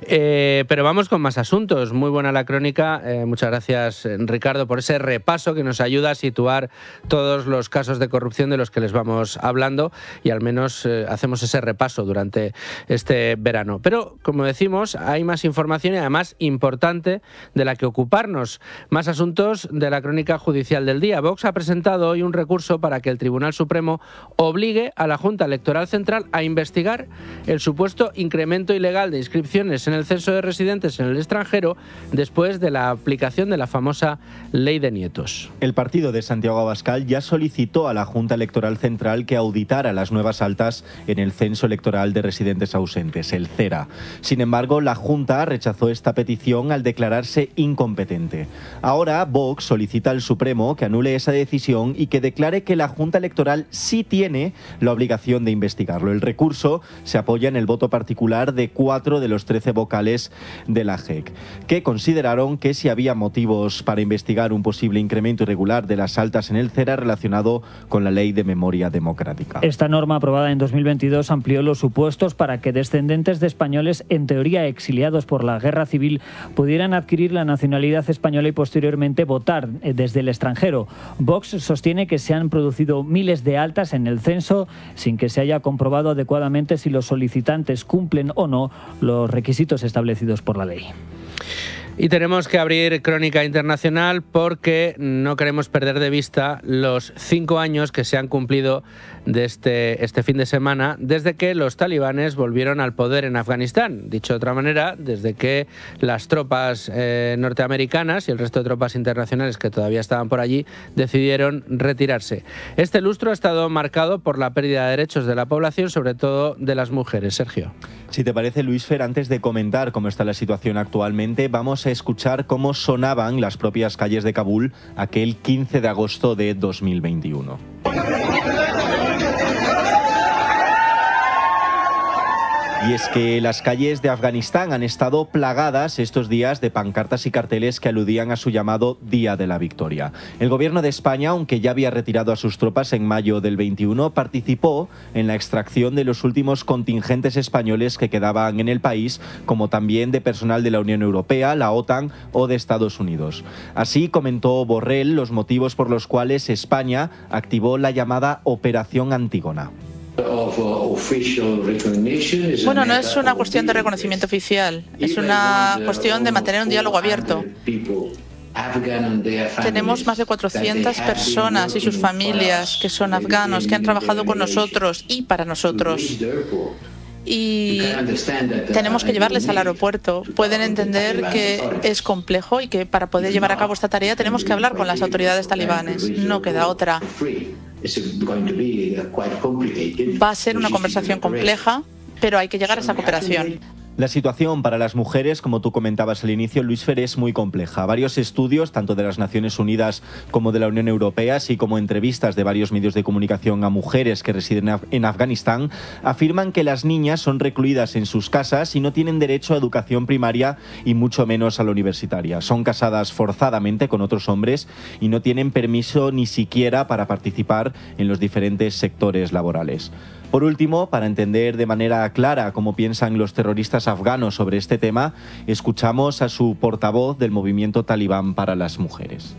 Pero vamos con más asuntos. Muy buena la crónica. Muchas gracias, Ricardo, por ese repaso que nos ayuda a situar todos los casos de corrupción de los que les vamos hablando y al menos hacemos ese repaso durante este verano. Pero, como decimos, hay más información y además importante de la que ocuparnos. Más asuntos de la crónica judicial del día. Vox ha presentado hoy un recurso para que el Tribunal Supremo obligue a la Junta Electoral Central a investigar el supuesto incremento ilegal de inscripciones en el censo de residentes en el extranjero después de la aplicación de la famosa Ley de Nietos. El partido de Santiago Abascal ya solicitó a la Junta Electoral Central que auditara las nuevas altas en el Censo Electoral de Residentes Ausentes, el CERA. Sin embargo, la Junta rechazó esta petición al declararse incompetente. Ahora, Vox solicita al Supremo que anule esa decisión y que declare que la Junta Electoral sí tiene la obligación de investigarlo. El recurso se apoya en el voto particular de 4 de los 13 vocales de la JEC, que consideraron que si había motivos para investigar un posible incremento irregular de las altas en el CERA relacionado con la Ley de Memoria Democrática. Esta norma aprobada en 2022 amplió los supuestos para que descendientes de españoles, en teoría exiliados por la guerra civil, pudieran adquirir la nacionalidad española y posteriormente votar desde el extranjero. Vox sostiene que se han producido miles de altas en el censo sin que se haya comprobado adecuadamente si los solicitantes cumplen o no los requisitos establecidos por la ley. Y tenemos que abrir crónica internacional porque no queremos perder de vista los 5 años que se han cumplido de este fin de semana desde que los talibanes volvieron al poder en Afganistán. Dicho de otra manera, desde que las tropas norteamericanas y el resto de tropas internacionales que todavía estaban por allí decidieron retirarse. Este lustro ha estado marcado por la pérdida de derechos de la población, sobre todo de las mujeres. Sergio. Si te parece, Luis Fer, antes de comentar cómo está la situación actualmente, vamos a escuchar cómo sonaban las propias calles de Kabul aquel 15 de agosto de 2021. Y es que las calles de Afganistán han estado plagadas estos días de pancartas y carteles que aludían a su llamado Día de la Victoria. El gobierno de España, aunque ya había retirado a sus tropas en mayo del 21, participó en la extracción de los últimos contingentes españoles que quedaban en el país, como también de personal de la Unión Europea, la OTAN o de Estados Unidos. Así comentó Borrell los motivos por los cuales España activó la llamada Operación Antígona. Bueno, no es una cuestión de reconocimiento oficial, es una cuestión de mantener un diálogo abierto. Tenemos más de 400 personas y sus familias que son afganos, que han trabajado con nosotros y para nosotros. Y tenemos que llevarles al aeropuerto. Pueden entender que es complejo y que para poder llevar a cabo esta tarea tenemos que hablar con las autoridades talibanes. No queda otra. Va a ser una conversación compleja, pero hay que llegar a esa cooperación. La situación para las mujeres, como tú comentabas al inicio, Luis Fer, es muy compleja. Varios estudios, tanto de las Naciones Unidas como de la Unión Europea, así como entrevistas de varios medios de comunicación a mujeres que residen en Afganistán, afirman que las niñas son recluidas en sus casas y no tienen derecho a educación primaria y mucho menos a la universitaria. Son casadas forzadamente con otros hombres y no tienen permiso ni siquiera para participar en los diferentes sectores laborales. Por último, para entender de manera clara cómo piensan los terroristas afganos sobre este tema, escuchamos a su portavoz del movimiento talibán para las mujeres.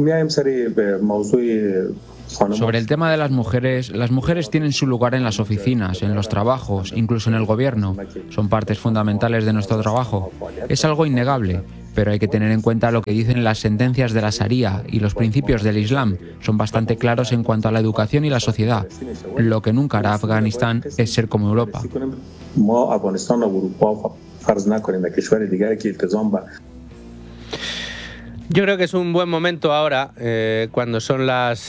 Sobre el tema de las mujeres tienen su lugar en las oficinas, en los trabajos, incluso en el gobierno. Son partes fundamentales de nuestro trabajo. Es algo innegable, pero hay que tener en cuenta lo que dicen las sentencias de la Sharia y los principios del Islam. Son bastante claros en cuanto a la educación y la sociedad. Lo que nunca hará Afganistán es ser como Europa. Yo creo que es un buen momento ahora, cuando son las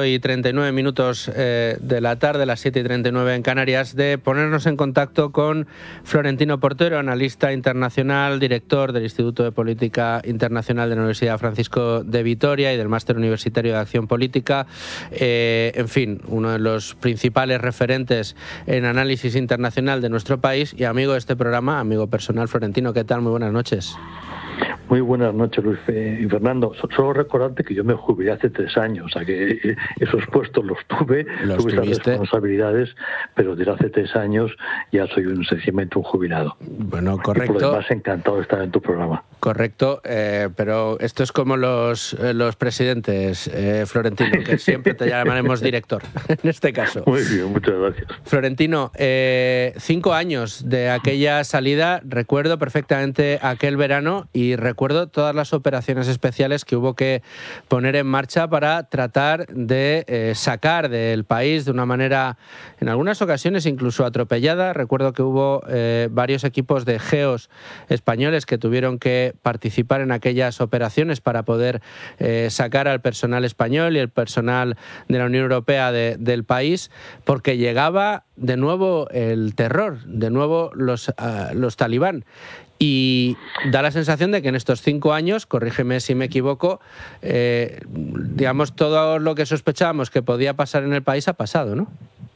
8:39 de la tarde, las 7:39 en Canarias, de ponernos en contacto con Florentino Portero, analista internacional, director del Instituto de Política Internacional de la Universidad Francisco de Vitoria y del Máster Universitario de Acción Política. En fin, uno de los principales referentes en análisis internacional de nuestro país y amigo de este programa, amigo personal. Florentino, ¿qué tal? Muy buenas noches. Muy buenas noches, Luis y Fernando. Solo recordarte que yo me jubilé hace 3 años, o sea que esos puestos los tuve, tuve esas responsabilidades, pero desde hace 3 años ya soy sencillamente un jubilado. Bueno, correcto. Y por lo demás, encantado de estar en tu programa. Correcto, pero esto es como los presidentes, Florentino, que siempre te llamaremos director, en este caso. Muy bien, muchas gracias. Florentino, 5 años de aquella salida, recuerdo perfectamente aquel verano y recuerdo todas las operaciones especiales que hubo que poner en marcha para tratar de sacar del país de una manera, en algunas ocasiones incluso atropellada. Recuerdo que hubo varios equipos de GEOs españoles que tuvieron que participar en aquellas operaciones para poder sacar al personal español y el personal de la Unión Europea del país, porque llegaba de nuevo el terror, de nuevo los talibán. Y da la sensación de que en estos 5 años, corrígeme si me equivoco, digamos, todo lo que sospechábamos que podía pasar en el país ha pasado, ¿no?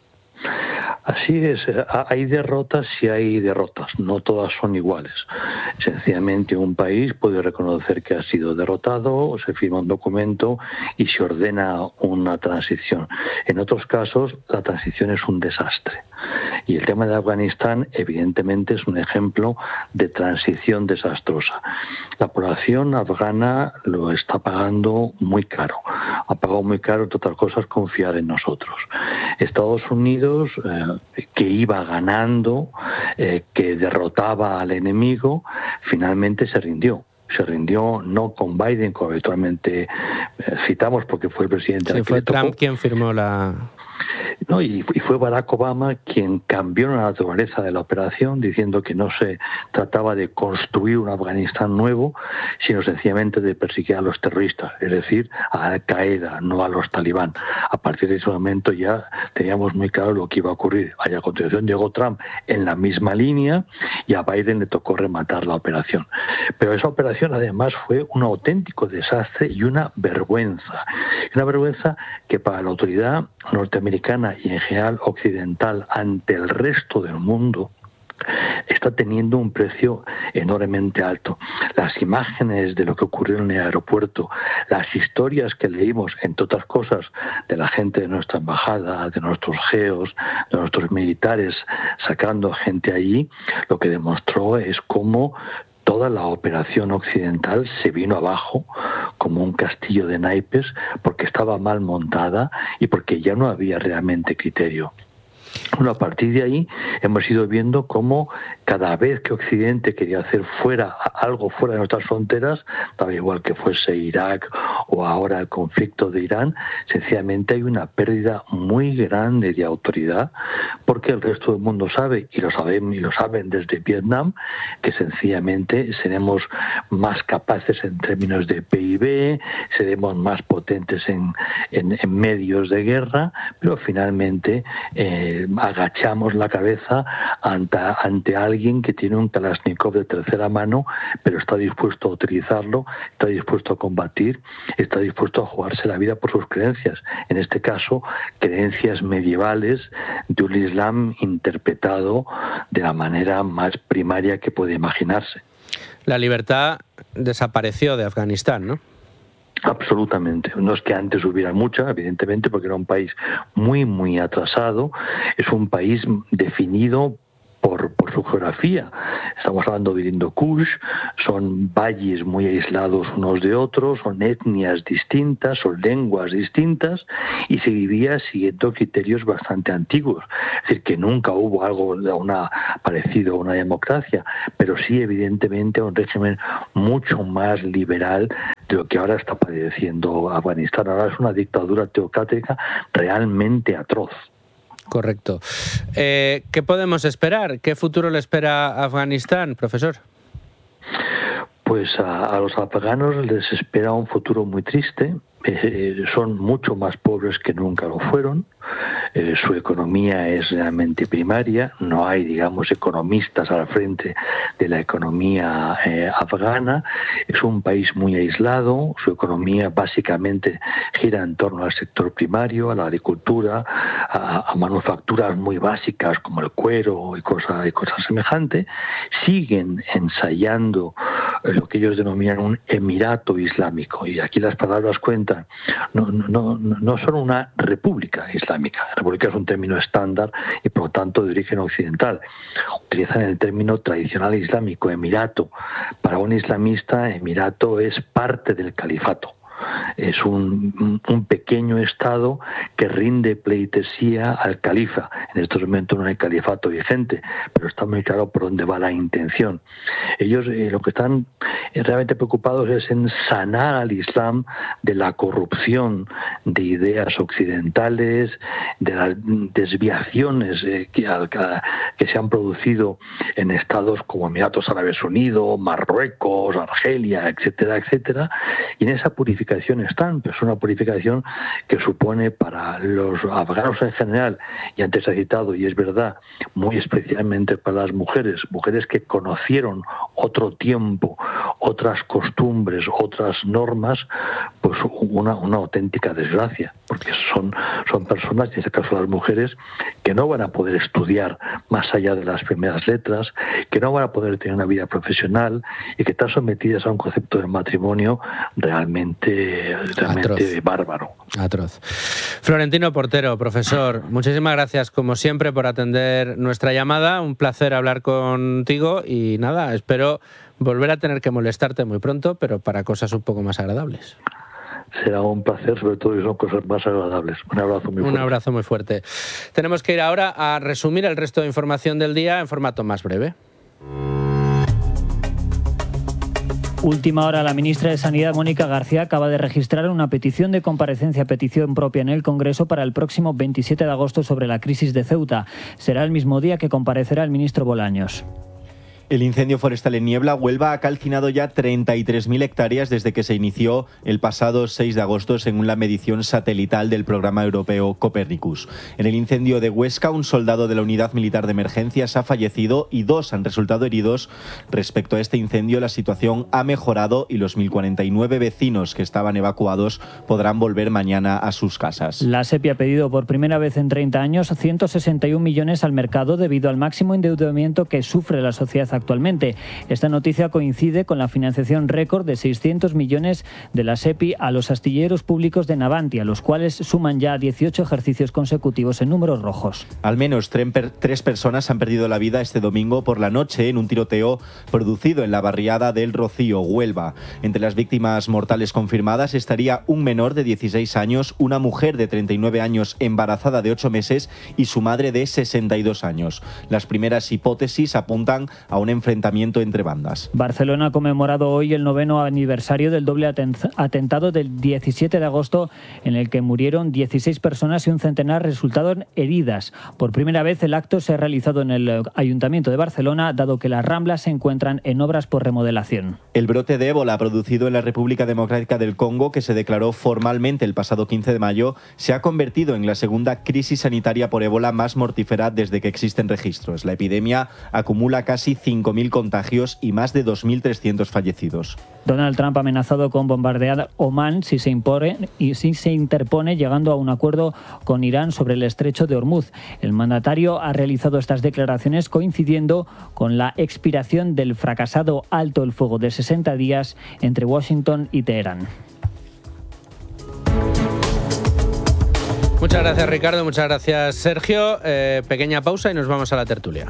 Así es, hay derrotas y hay derrotas, no todas son iguales. Sencillamente un país puede reconocer que ha sido derrotado, o se firma un documento y se ordena una transición. En otros casos, la transición es un desastre. Y el tema de Afganistán, evidentemente, es un ejemplo de transición desastrosa. La población afgana lo está pagando muy caro. Ha pagado muy caro, entre otras cosas, confiar en nosotros. Estados Unidos, que iba ganando, que derrotaba al enemigo, finalmente se rindió. Se rindió no con Biden, como habitualmente citamos, porque fue el presidente... Sí, fue Trump quien firmó la... No, y fue Barack Obama quien cambió la naturaleza de la operación, diciendo que no se trataba de construir un Afganistán nuevo, sino sencillamente de perseguir a los terroristas, es decir, a Al-Qaeda, no a los talibán. A partir de ese momento ya teníamos muy claro lo que iba a ocurrir. A continuación llegó Trump en la misma línea y a Biden le tocó rematar la operación. Pero esa operación además fue un auténtico desastre y una vergüenza. Una vergüenza que para la autoridad norteamericana y en general occidental ante el resto del mundo está teniendo un precio enormemente alto. Las imágenes de lo que ocurrió en el aeropuerto, las historias que leímos, entre otras cosas, de la gente de nuestra embajada, de nuestros GEOs, de nuestros militares sacando gente allí, lo que demostró es cómo toda la operación occidental se vino abajo como un castillo de naipes porque estaba mal montada y porque ya no había realmente criterio. Bueno, a partir de ahí hemos ido viendo cómo cada vez que Occidente quería hacer algo fuera de nuestras fronteras, daba igual que fuese Irak o ahora el conflicto de Irán, sencillamente hay una pérdida muy grande de autoridad, porque el resto del mundo sabe, y lo saben desde Vietnam, que sencillamente seremos más capaces en términos de PIB, seremos más potentes en medios de guerra, pero finalmente agachamos la cabeza ante alguien que tiene un Kalashnikov de tercera mano, pero está dispuesto a utilizarlo, está dispuesto a combatir, está dispuesto a jugarse la vida por sus creencias. En este caso, creencias medievales de un Islam interpretado de la manera más primaria que puede imaginarse. La libertad desapareció de Afganistán, ¿no? Absolutamente. No es que antes hubiera mucha, evidentemente, porque era un país muy, muy atrasado. Es un país definido por su geografía. Estamos hablando de Hindu Kush, son valles muy aislados unos de otros, son etnias distintas, son lenguas distintas, y se vivía siguiendo criterios bastante antiguos. Es decir, que nunca hubo algo parecido a una democracia, pero sí, evidentemente, un régimen mucho más liberal de lo que ahora está padeciendo Afganistán. Ahora es una dictadura teocrática realmente atroz. Correcto. ¿Qué podemos esperar? ¿Qué futuro le espera a Afganistán, profesor? Pues a los afganos les espera un futuro muy triste. Son mucho más pobres que nunca lo fueron. Su economía es realmente primaria. No hay, digamos, economistas al frente de la economía afgana. Es un país muy aislado. Su economía básicamente gira en torno al sector primario, a la agricultura, a manufacturas muy básicas como el cuero y cosas semejantes. Siguen ensayando lo que ellos denominan un emirato islámico, y aquí las palabras cuentan. No son una república islámica. República es un término estándar y por lo tanto de origen occidental. Utilizan el término tradicional islámico, emirato. Para un islamista, emirato es parte del califato. Es un pequeño estado que rinde pleitesía al califa. En estos momentos no hay califato vigente, pero está muy claro por dónde va la intención. Ellos lo que están realmente preocupados es en sanar al Islam de la corrupción de ideas occidentales, de las desviaciones que se han producido en estados como Emiratos Árabes Unidos, Marruecos, Argelia, etcétera, etcétera. Y en esa purificación están, pero es una purificación que supone para los afganos en general, y antes ha citado, y es verdad, muy especialmente para las mujeres que conocieron otro tiempo, otras costumbres, otras normas, pues una auténtica desgracia, porque son personas, en este caso las mujeres, que no van a poder estudiar más allá de las primeras letras, que no van a poder tener una vida profesional y que están sometidas a un concepto de matrimonio realmente bárbaro. Atroz. Florentino Portero, profesor, muchísimas gracias como siempre por atender nuestra llamada. Un placer hablar contigo y nada, espero volver a tener que molestarte muy pronto, pero para cosas un poco más agradables. Será un placer, sobre todo si son cosas más agradables. Un abrazo muy fuerte. Un abrazo muy fuerte. Tenemos que ir ahora a resumir el resto de información del día en formato más breve. Última hora, la ministra de Sanidad, Mónica García, acaba de registrar una petición de comparecencia, petición propia en el Congreso para el próximo 27 de agosto sobre la crisis de Ceuta. Será el mismo día que comparecerá el ministro Bolaños. El incendio forestal en Niebla, Huelva, ha calcinado ya 33.000 hectáreas desde que se inició el pasado 6 de agosto, según la medición satelital del programa europeo Copernicus. En el incendio de Huesca, un soldado de la Unidad Militar de Emergencias ha fallecido y 2 han resultado heridos. Respecto a este incendio, la situación ha mejorado y los 1.049 vecinos que estaban evacuados podrán volver mañana a sus casas. La SEPI ha pedido por primera vez en 30 años 161 millones al mercado debido al máximo endeudamiento que sufre la sociedad actualmente. Esta noticia coincide con la financiación récord de 600 millones de la SEPI a los astilleros públicos de Navantia, los cuales suman ya 18 ejercicios consecutivos en números rojos. Al menos 3 personas han perdido la vida este domingo por la noche en un tiroteo producido en la barriada del Rocío, Huelva. Entre las víctimas mortales confirmadas estaría un menor de 16 años, una mujer de 39 años embarazada de 8 meses y su madre de 62 años. Las primeras hipótesis apuntan a un enfrentamiento entre bandas. Barcelona ha conmemorado hoy el 9º aniversario del doble atentado del 17 de agosto en el que murieron 16 personas y un centenar resultaron heridas. Por primera vez el acto se ha realizado en el Ayuntamiento de Barcelona, dado que las Ramblas se encuentran en obras por remodelación. El brote de ébola producido en la República Democrática del Congo, que se declaró formalmente el pasado 15 de mayo, se ha convertido en la segunda crisis sanitaria por ébola más mortífera desde que existen registros. La epidemia acumula casi 5.000 contagios y más de 2.300 fallecidos. Donald Trump ha amenazado con bombardear Omán si se interpone, llegando a un acuerdo con Irán sobre el estrecho de Hormuz. El mandatario ha realizado estas declaraciones coincidiendo con la expiración del fracasado alto el fuego de 60 días entre Washington y Teherán. Muchas gracias, Ricardo. Muchas gracias, Sergio. Pequeña pausa y nos vamos a la tertulia.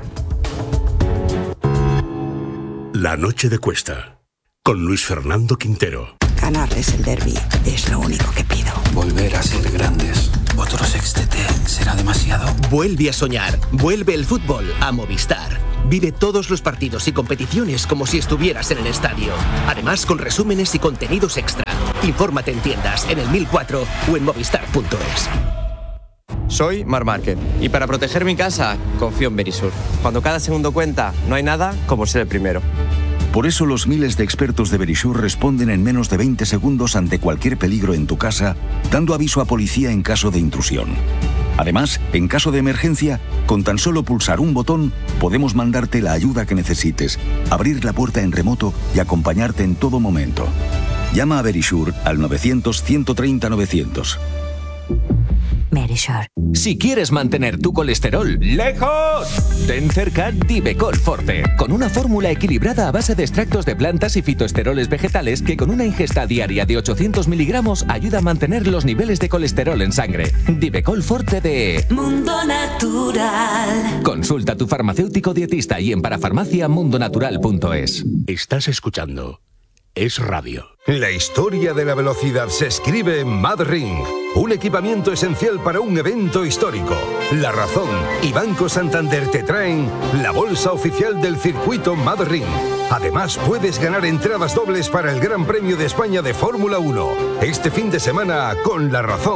La noche de Cuesta, con Luis Fernando Quintero. Ganarles el derbi es lo único que pido. Volver a ser grandes. Otro sextete será demasiado. Vuelve a soñar. Vuelve el fútbol a Movistar. Vive todos los partidos y competiciones como si estuvieras en el estadio. Además, con resúmenes y contenidos extra. Infórmate en tiendas, en el 1004 o en movistar.es. Soy Marc Márquez y para proteger mi casa confío en Verisur. Cuando cada segundo cuenta, no hay nada como ser el primero. Por eso los miles de expertos de Verisur responden en menos de 20 segundos ante cualquier peligro en tu casa, dando aviso a policía en caso de intrusión. Además, en caso de emergencia, con tan solo pulsar un botón, podemos mandarte la ayuda que necesites, abrir la puerta en remoto y acompañarte en todo momento. Llama a Verisur al 900-130-900. Verisur. Si quieres mantener tu colesterol lejos, ten cerca Divecol Forte, con una fórmula equilibrada a base de extractos de plantas y fitoesteroles vegetales que con una ingesta diaria de 800 miligramos ayuda a mantener los niveles de colesterol en sangre. Divecol Forte de Mundo Natural. Consulta a tu farmacéutico dietista y en parafarmaciamundonatural.es. Estás escuchando Es Radio. La historia de la velocidad se escribe en MadRing, un equipamiento esencial para un evento histórico. La Razón y Banco Santander te traen la bolsa oficial del circuito MadRing. Además, puedes ganar entradas dobles para el Gran Premio de España de Fórmula 1, este fin de semana con La Razón.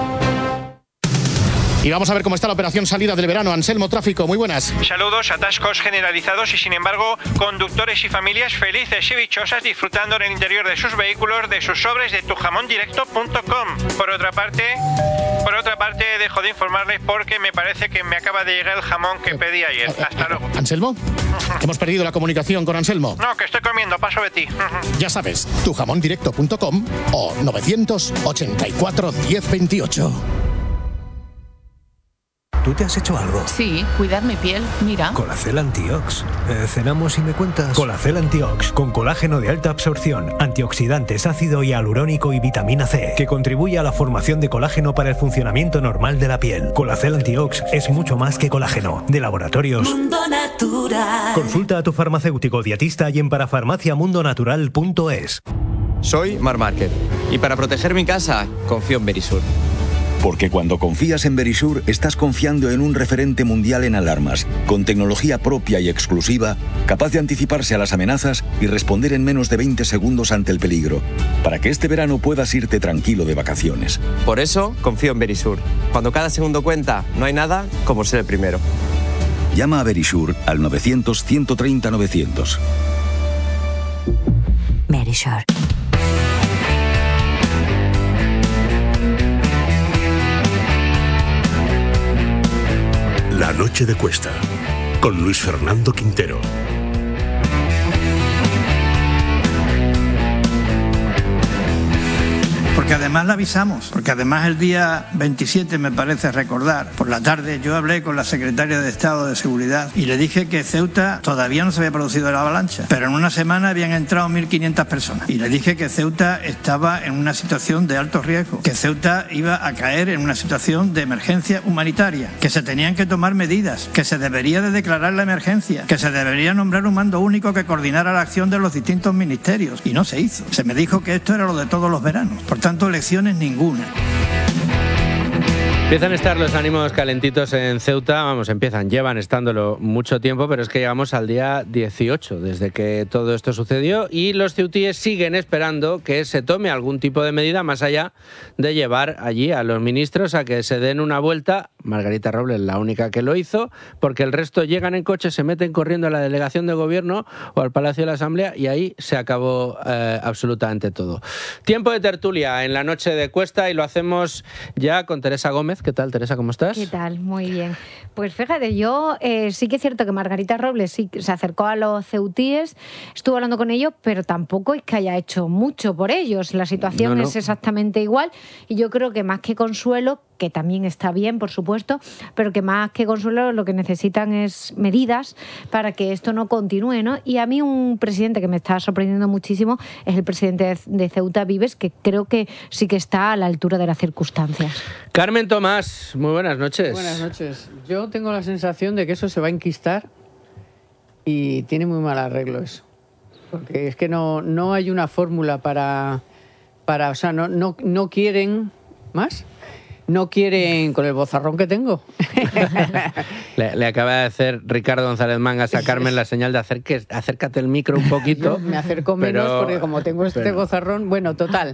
Y vamos a ver cómo está la operación salida del verano. Anselmo Tráfico, muy buenas. Saludos, atascos generalizados y sin embargo conductores y familias felices y dichosas disfrutando en el interior de sus vehículos de sus sobres de tujamondirecto.com. Por otra parte, dejo de informarles porque me parece que me acaba de llegar el jamón que pedí ayer. Hasta luego. ¿Anselmo? Hemos perdido la comunicación con Anselmo. No, que estoy comiendo, paso de ti. Ya sabes, tujamondirecto.com o 984 1028. ¿Tú te has hecho algo? Sí, cuidar mi piel, mira. Colacel Antiox. Cenamos y me cuentas. Colacel Antiox, con colágeno de alta absorción, antioxidantes, ácido hialurónico y vitamina C, que contribuye a la formación de colágeno para el funcionamiento normal de la piel. Colacel Antiox es mucho más que colágeno. De Laboratorios Mundo Natural. Consulta a tu farmacéutico dietista y en parafarmaciamundonatural.es. Soy Marc Márquez y para proteger mi casa confío en Verisur. Porque cuando confías en Verisur, estás confiando en un referente mundial en alarmas, con tecnología propia y exclusiva, capaz de anticiparse a las amenazas y responder en menos de 20 segundos ante el peligro, para que este verano puedas irte tranquilo de vacaciones. Por eso confío en Verisur. Cuando cada segundo cuenta, no hay nada como ser el primero. Llama a Verisur al 900-130-900. Verisur. La noche de Cuesta, con Luis Fernando Quintero. Porque además la avisamos, porque además el día 27, me parece recordar, por la tarde yo hablé con la secretaria de Estado de Seguridad y le dije que Ceuta todavía no se había producido la avalancha, pero en una semana habían entrado 1.500 personas. Y le dije que Ceuta estaba en una situación de alto riesgo, que Ceuta iba a caer en una situación de emergencia humanitaria, que se tenían que tomar medidas, que se debería de declarar la emergencia, que se debería nombrar un mando único que coordinara la acción de los distintos ministerios. Y no se hizo. Se me dijo que esto era lo de todos los veranos. Por tanto, lecciones ninguna. Empiezan a estar los ánimos calentitos en Ceuta, llevan estándolo mucho tiempo, pero es que llegamos al día 18 desde que todo esto sucedió y los ceutíes siguen esperando que se tome algún tipo de medida más allá de llevar allí a los ministros a que se den una vuelta. Margarita Robles la única que lo hizo, porque el resto llegan en coche, se meten corriendo a la delegación de gobierno o al Palacio de la Asamblea y ahí se acabó absolutamente todo. Tiempo de tertulia en la noche de Cuesta y lo hacemos ya con Teresa Gómez. ¿Qué tal, Teresa? ¿Cómo estás? ¿Qué tal? Muy bien. Pues fíjate, yo sí que es cierto que Margarita Robles sí se acercó a los ceutíes, estuvo hablando con ellos, pero tampoco es que haya hecho mucho por ellos. La situación es exactamente igual y yo creo que más que consuelo, que también está bien, por supuesto, pero que más que consuelo lo que necesitan es medidas para que esto no continúe, ¿no? Y a mí un presidente que me está sorprendiendo muchísimo es el presidente de Ceuta, Vives, que creo que sí que está a la altura de las circunstancias. Carmen Tomás, muy buenas noches. Buenas noches. Yo tengo la sensación de que eso se va a enquistar y tiene muy mal arreglo eso. Porque es que no hay una fórmula para o sea, no quieren más. No quieren, con el bozarrón que tengo. Le acaba de hacer Ricardo González Mangas a Carmen la señal de acércate el micro un poquito. Yo me acerco menos porque como tengo este bozarrón, bueno, total.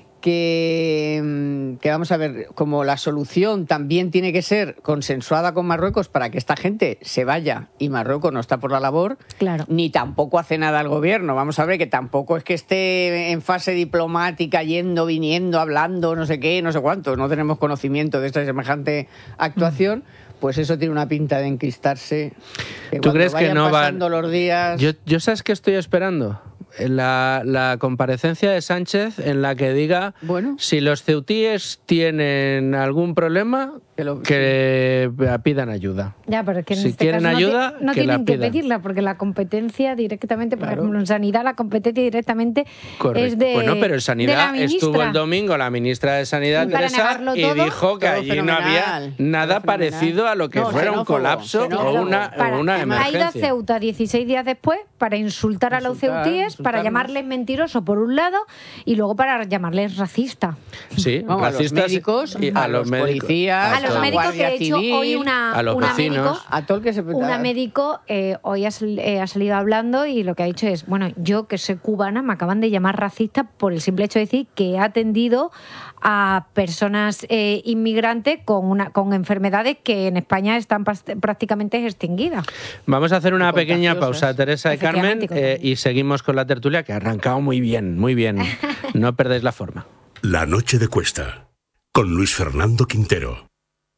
Que vamos a ver, como la solución también tiene que ser consensuada con Marruecos para que esta gente se vaya y Marruecos no está por la labor, claro, ni tampoco hace nada el gobierno. Vamos a ver que tampoco es que esté en fase diplomática, yendo, viniendo, hablando, no sé qué, no sé cuánto. No tenemos conocimiento de esta semejante actuación. Pues eso tiene una pinta de enquistarse. ¿Tú crees que no van pasando los días? Yo ¿sabes qué estoy esperando? La comparecencia de Sánchez en la que diga si los ceutíes tienen algún problema que pidan ayuda. Ya, pero es que en si este quieren caso ayuda, no que tienen la que pidan. pedirla, porque la competencia directamente, por ejemplo, en Sanidad la competencia directamente es de Bueno, pero en Sanidad de la estuvo el domingo la ministra de Sanidad, Teresa, y dijo que allí no había nada parecido a lo que fuera un colapso o una emergencia. Ha ido a Ceuta 16 días después para insultar a los ceutíes, para llamarles mentiroso por un lado y luego para llamarles racista. Sí, racistas, a los médicos, a los policías, a los médicos, que de hecho hoy a los vecinos, una médico hoy ha salido hablando y lo que ha dicho es, bueno, yo que soy cubana me acaban de llamar racista por el simple hecho de decir que he atendido a personas inmigrantes con enfermedades que en España están prácticamente extinguidas. Vamos a hacer una pequeña pausa, Teresa y Carmen, y seguimos con la tertulia, que ha arrancado muy bien, muy bien. No perdéis la forma. La noche de Cuesta, con Luis Fernando Quintero.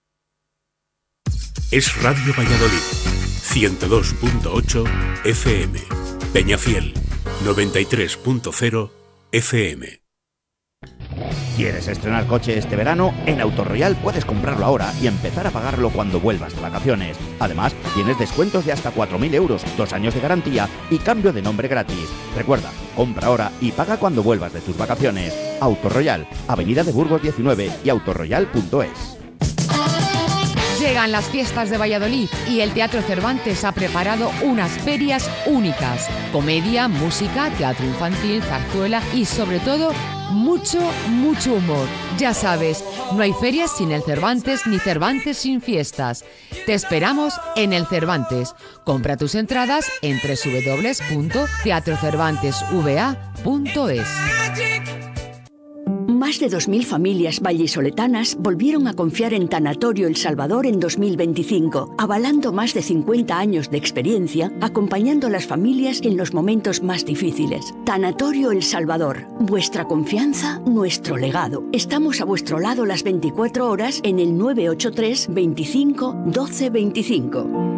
Es Radio Valladolid, 102.8 FM, Peñafiel, 93.0 FM. ¿Quieres estrenar coche este verano? En Autoroyal puedes comprarlo ahora y empezar a pagarlo cuando vuelvas de vacaciones. Además, tienes descuentos de hasta 4.000 euros, 2 años de garantía y cambio de nombre gratis. Recuerda, compra ahora y paga cuando vuelvas de tus vacaciones. Autoroyal, Avenida de Burgos 19 y autoroyal.es. Llegan las fiestas de Valladolid y el Teatro Cervantes ha preparado unas ferias únicas. Comedia, música, teatro infantil, zarzuela y sobre todo mucho humor. Ya sabes, no hay ferias sin el Cervantes ni Cervantes sin fiestas. Te esperamos en el Cervantes. Compra tus entradas en www.teatrocervantesva.es. Más de 2.000 familias vallisoletanas volvieron a confiar en Tanatorio El Salvador en 2025, avalando más de 50 años de experiencia, acompañando a las familias en los momentos más difíciles. Tanatorio El Salvador, vuestra confianza, nuestro legado. Estamos a vuestro lado las 24 horas en el 983 25 12 25.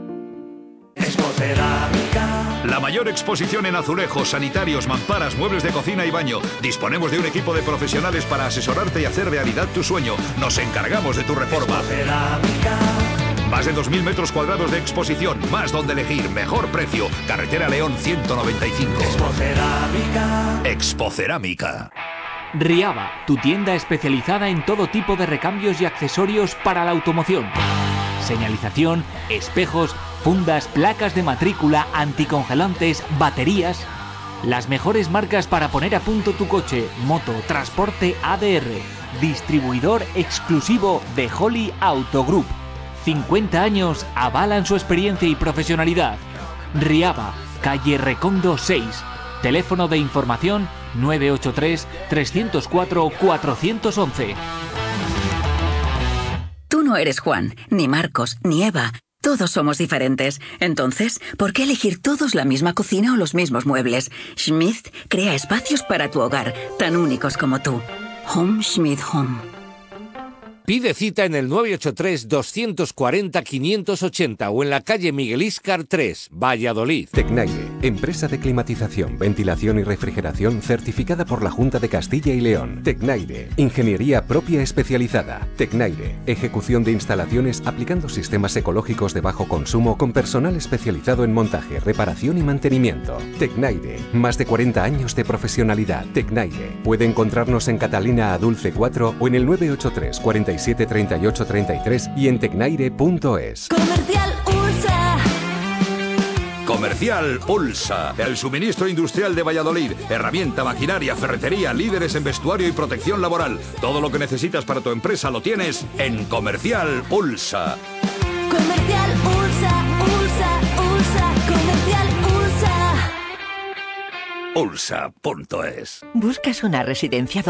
La mayor exposición en azulejos, sanitarios, mamparas, muebles de cocina y baño. Disponemos de un equipo de profesionales para asesorarte y hacer realidad tu sueño. Nos encargamos de tu reforma. Más de 2.000 metros cuadrados de exposición, más donde elegir, mejor precio. Carretera León 195. Expocerámica. Riaba, tu tienda especializada en todo tipo de recambios y accesorios para la automoción. Señalización, espejos, fundas, placas de matrícula, anticongelantes, baterías. Las mejores marcas para poner a punto tu coche, moto, transporte ADR. distribuidor exclusivo de Holly Auto Group. 50 años avalan su experiencia y profesionalidad. Riaba, calle Recondo 6. Teléfono de información 983 304 411. Tú no eres Juan, ni Marcos, ni Eva. Todos somos diferentes. Entonces, ¿por qué elegir todos la misma cocina o los mismos muebles? Schmidt crea espacios para tu hogar, tan únicos como tú. Home Schmidt Home. Pide cita en el 983-240-580 o en la calle Miguel Íscar 3, Valladolid. Tecnaire, empresa de climatización, ventilación y refrigeración certificada por la Junta de Castilla y León. Tecnaire, ingeniería propia especializada. Tecnaire, ejecución de instalaciones aplicando sistemas ecológicos de bajo consumo con personal especializado en montaje, reparación y mantenimiento. Tecnaire, más de 40 años de profesionalidad. Tecnaire, puede encontrarnos en Catalina Adulce 4 o en el 983 47 38 33 y en tecnaire.es. Comercial Ulsa. Comercial Ulsa, el suministro industrial de Valladolid. Herramienta, maquinaria, ferretería, líderes en vestuario y protección laboral. Todo lo que necesitas para tu empresa lo tienes en Comercial Ulsa. Comercial Ulsa, Ulsa, Ulsa, Comercial Ulsa. Ulsa.es. ¿Buscas una residencia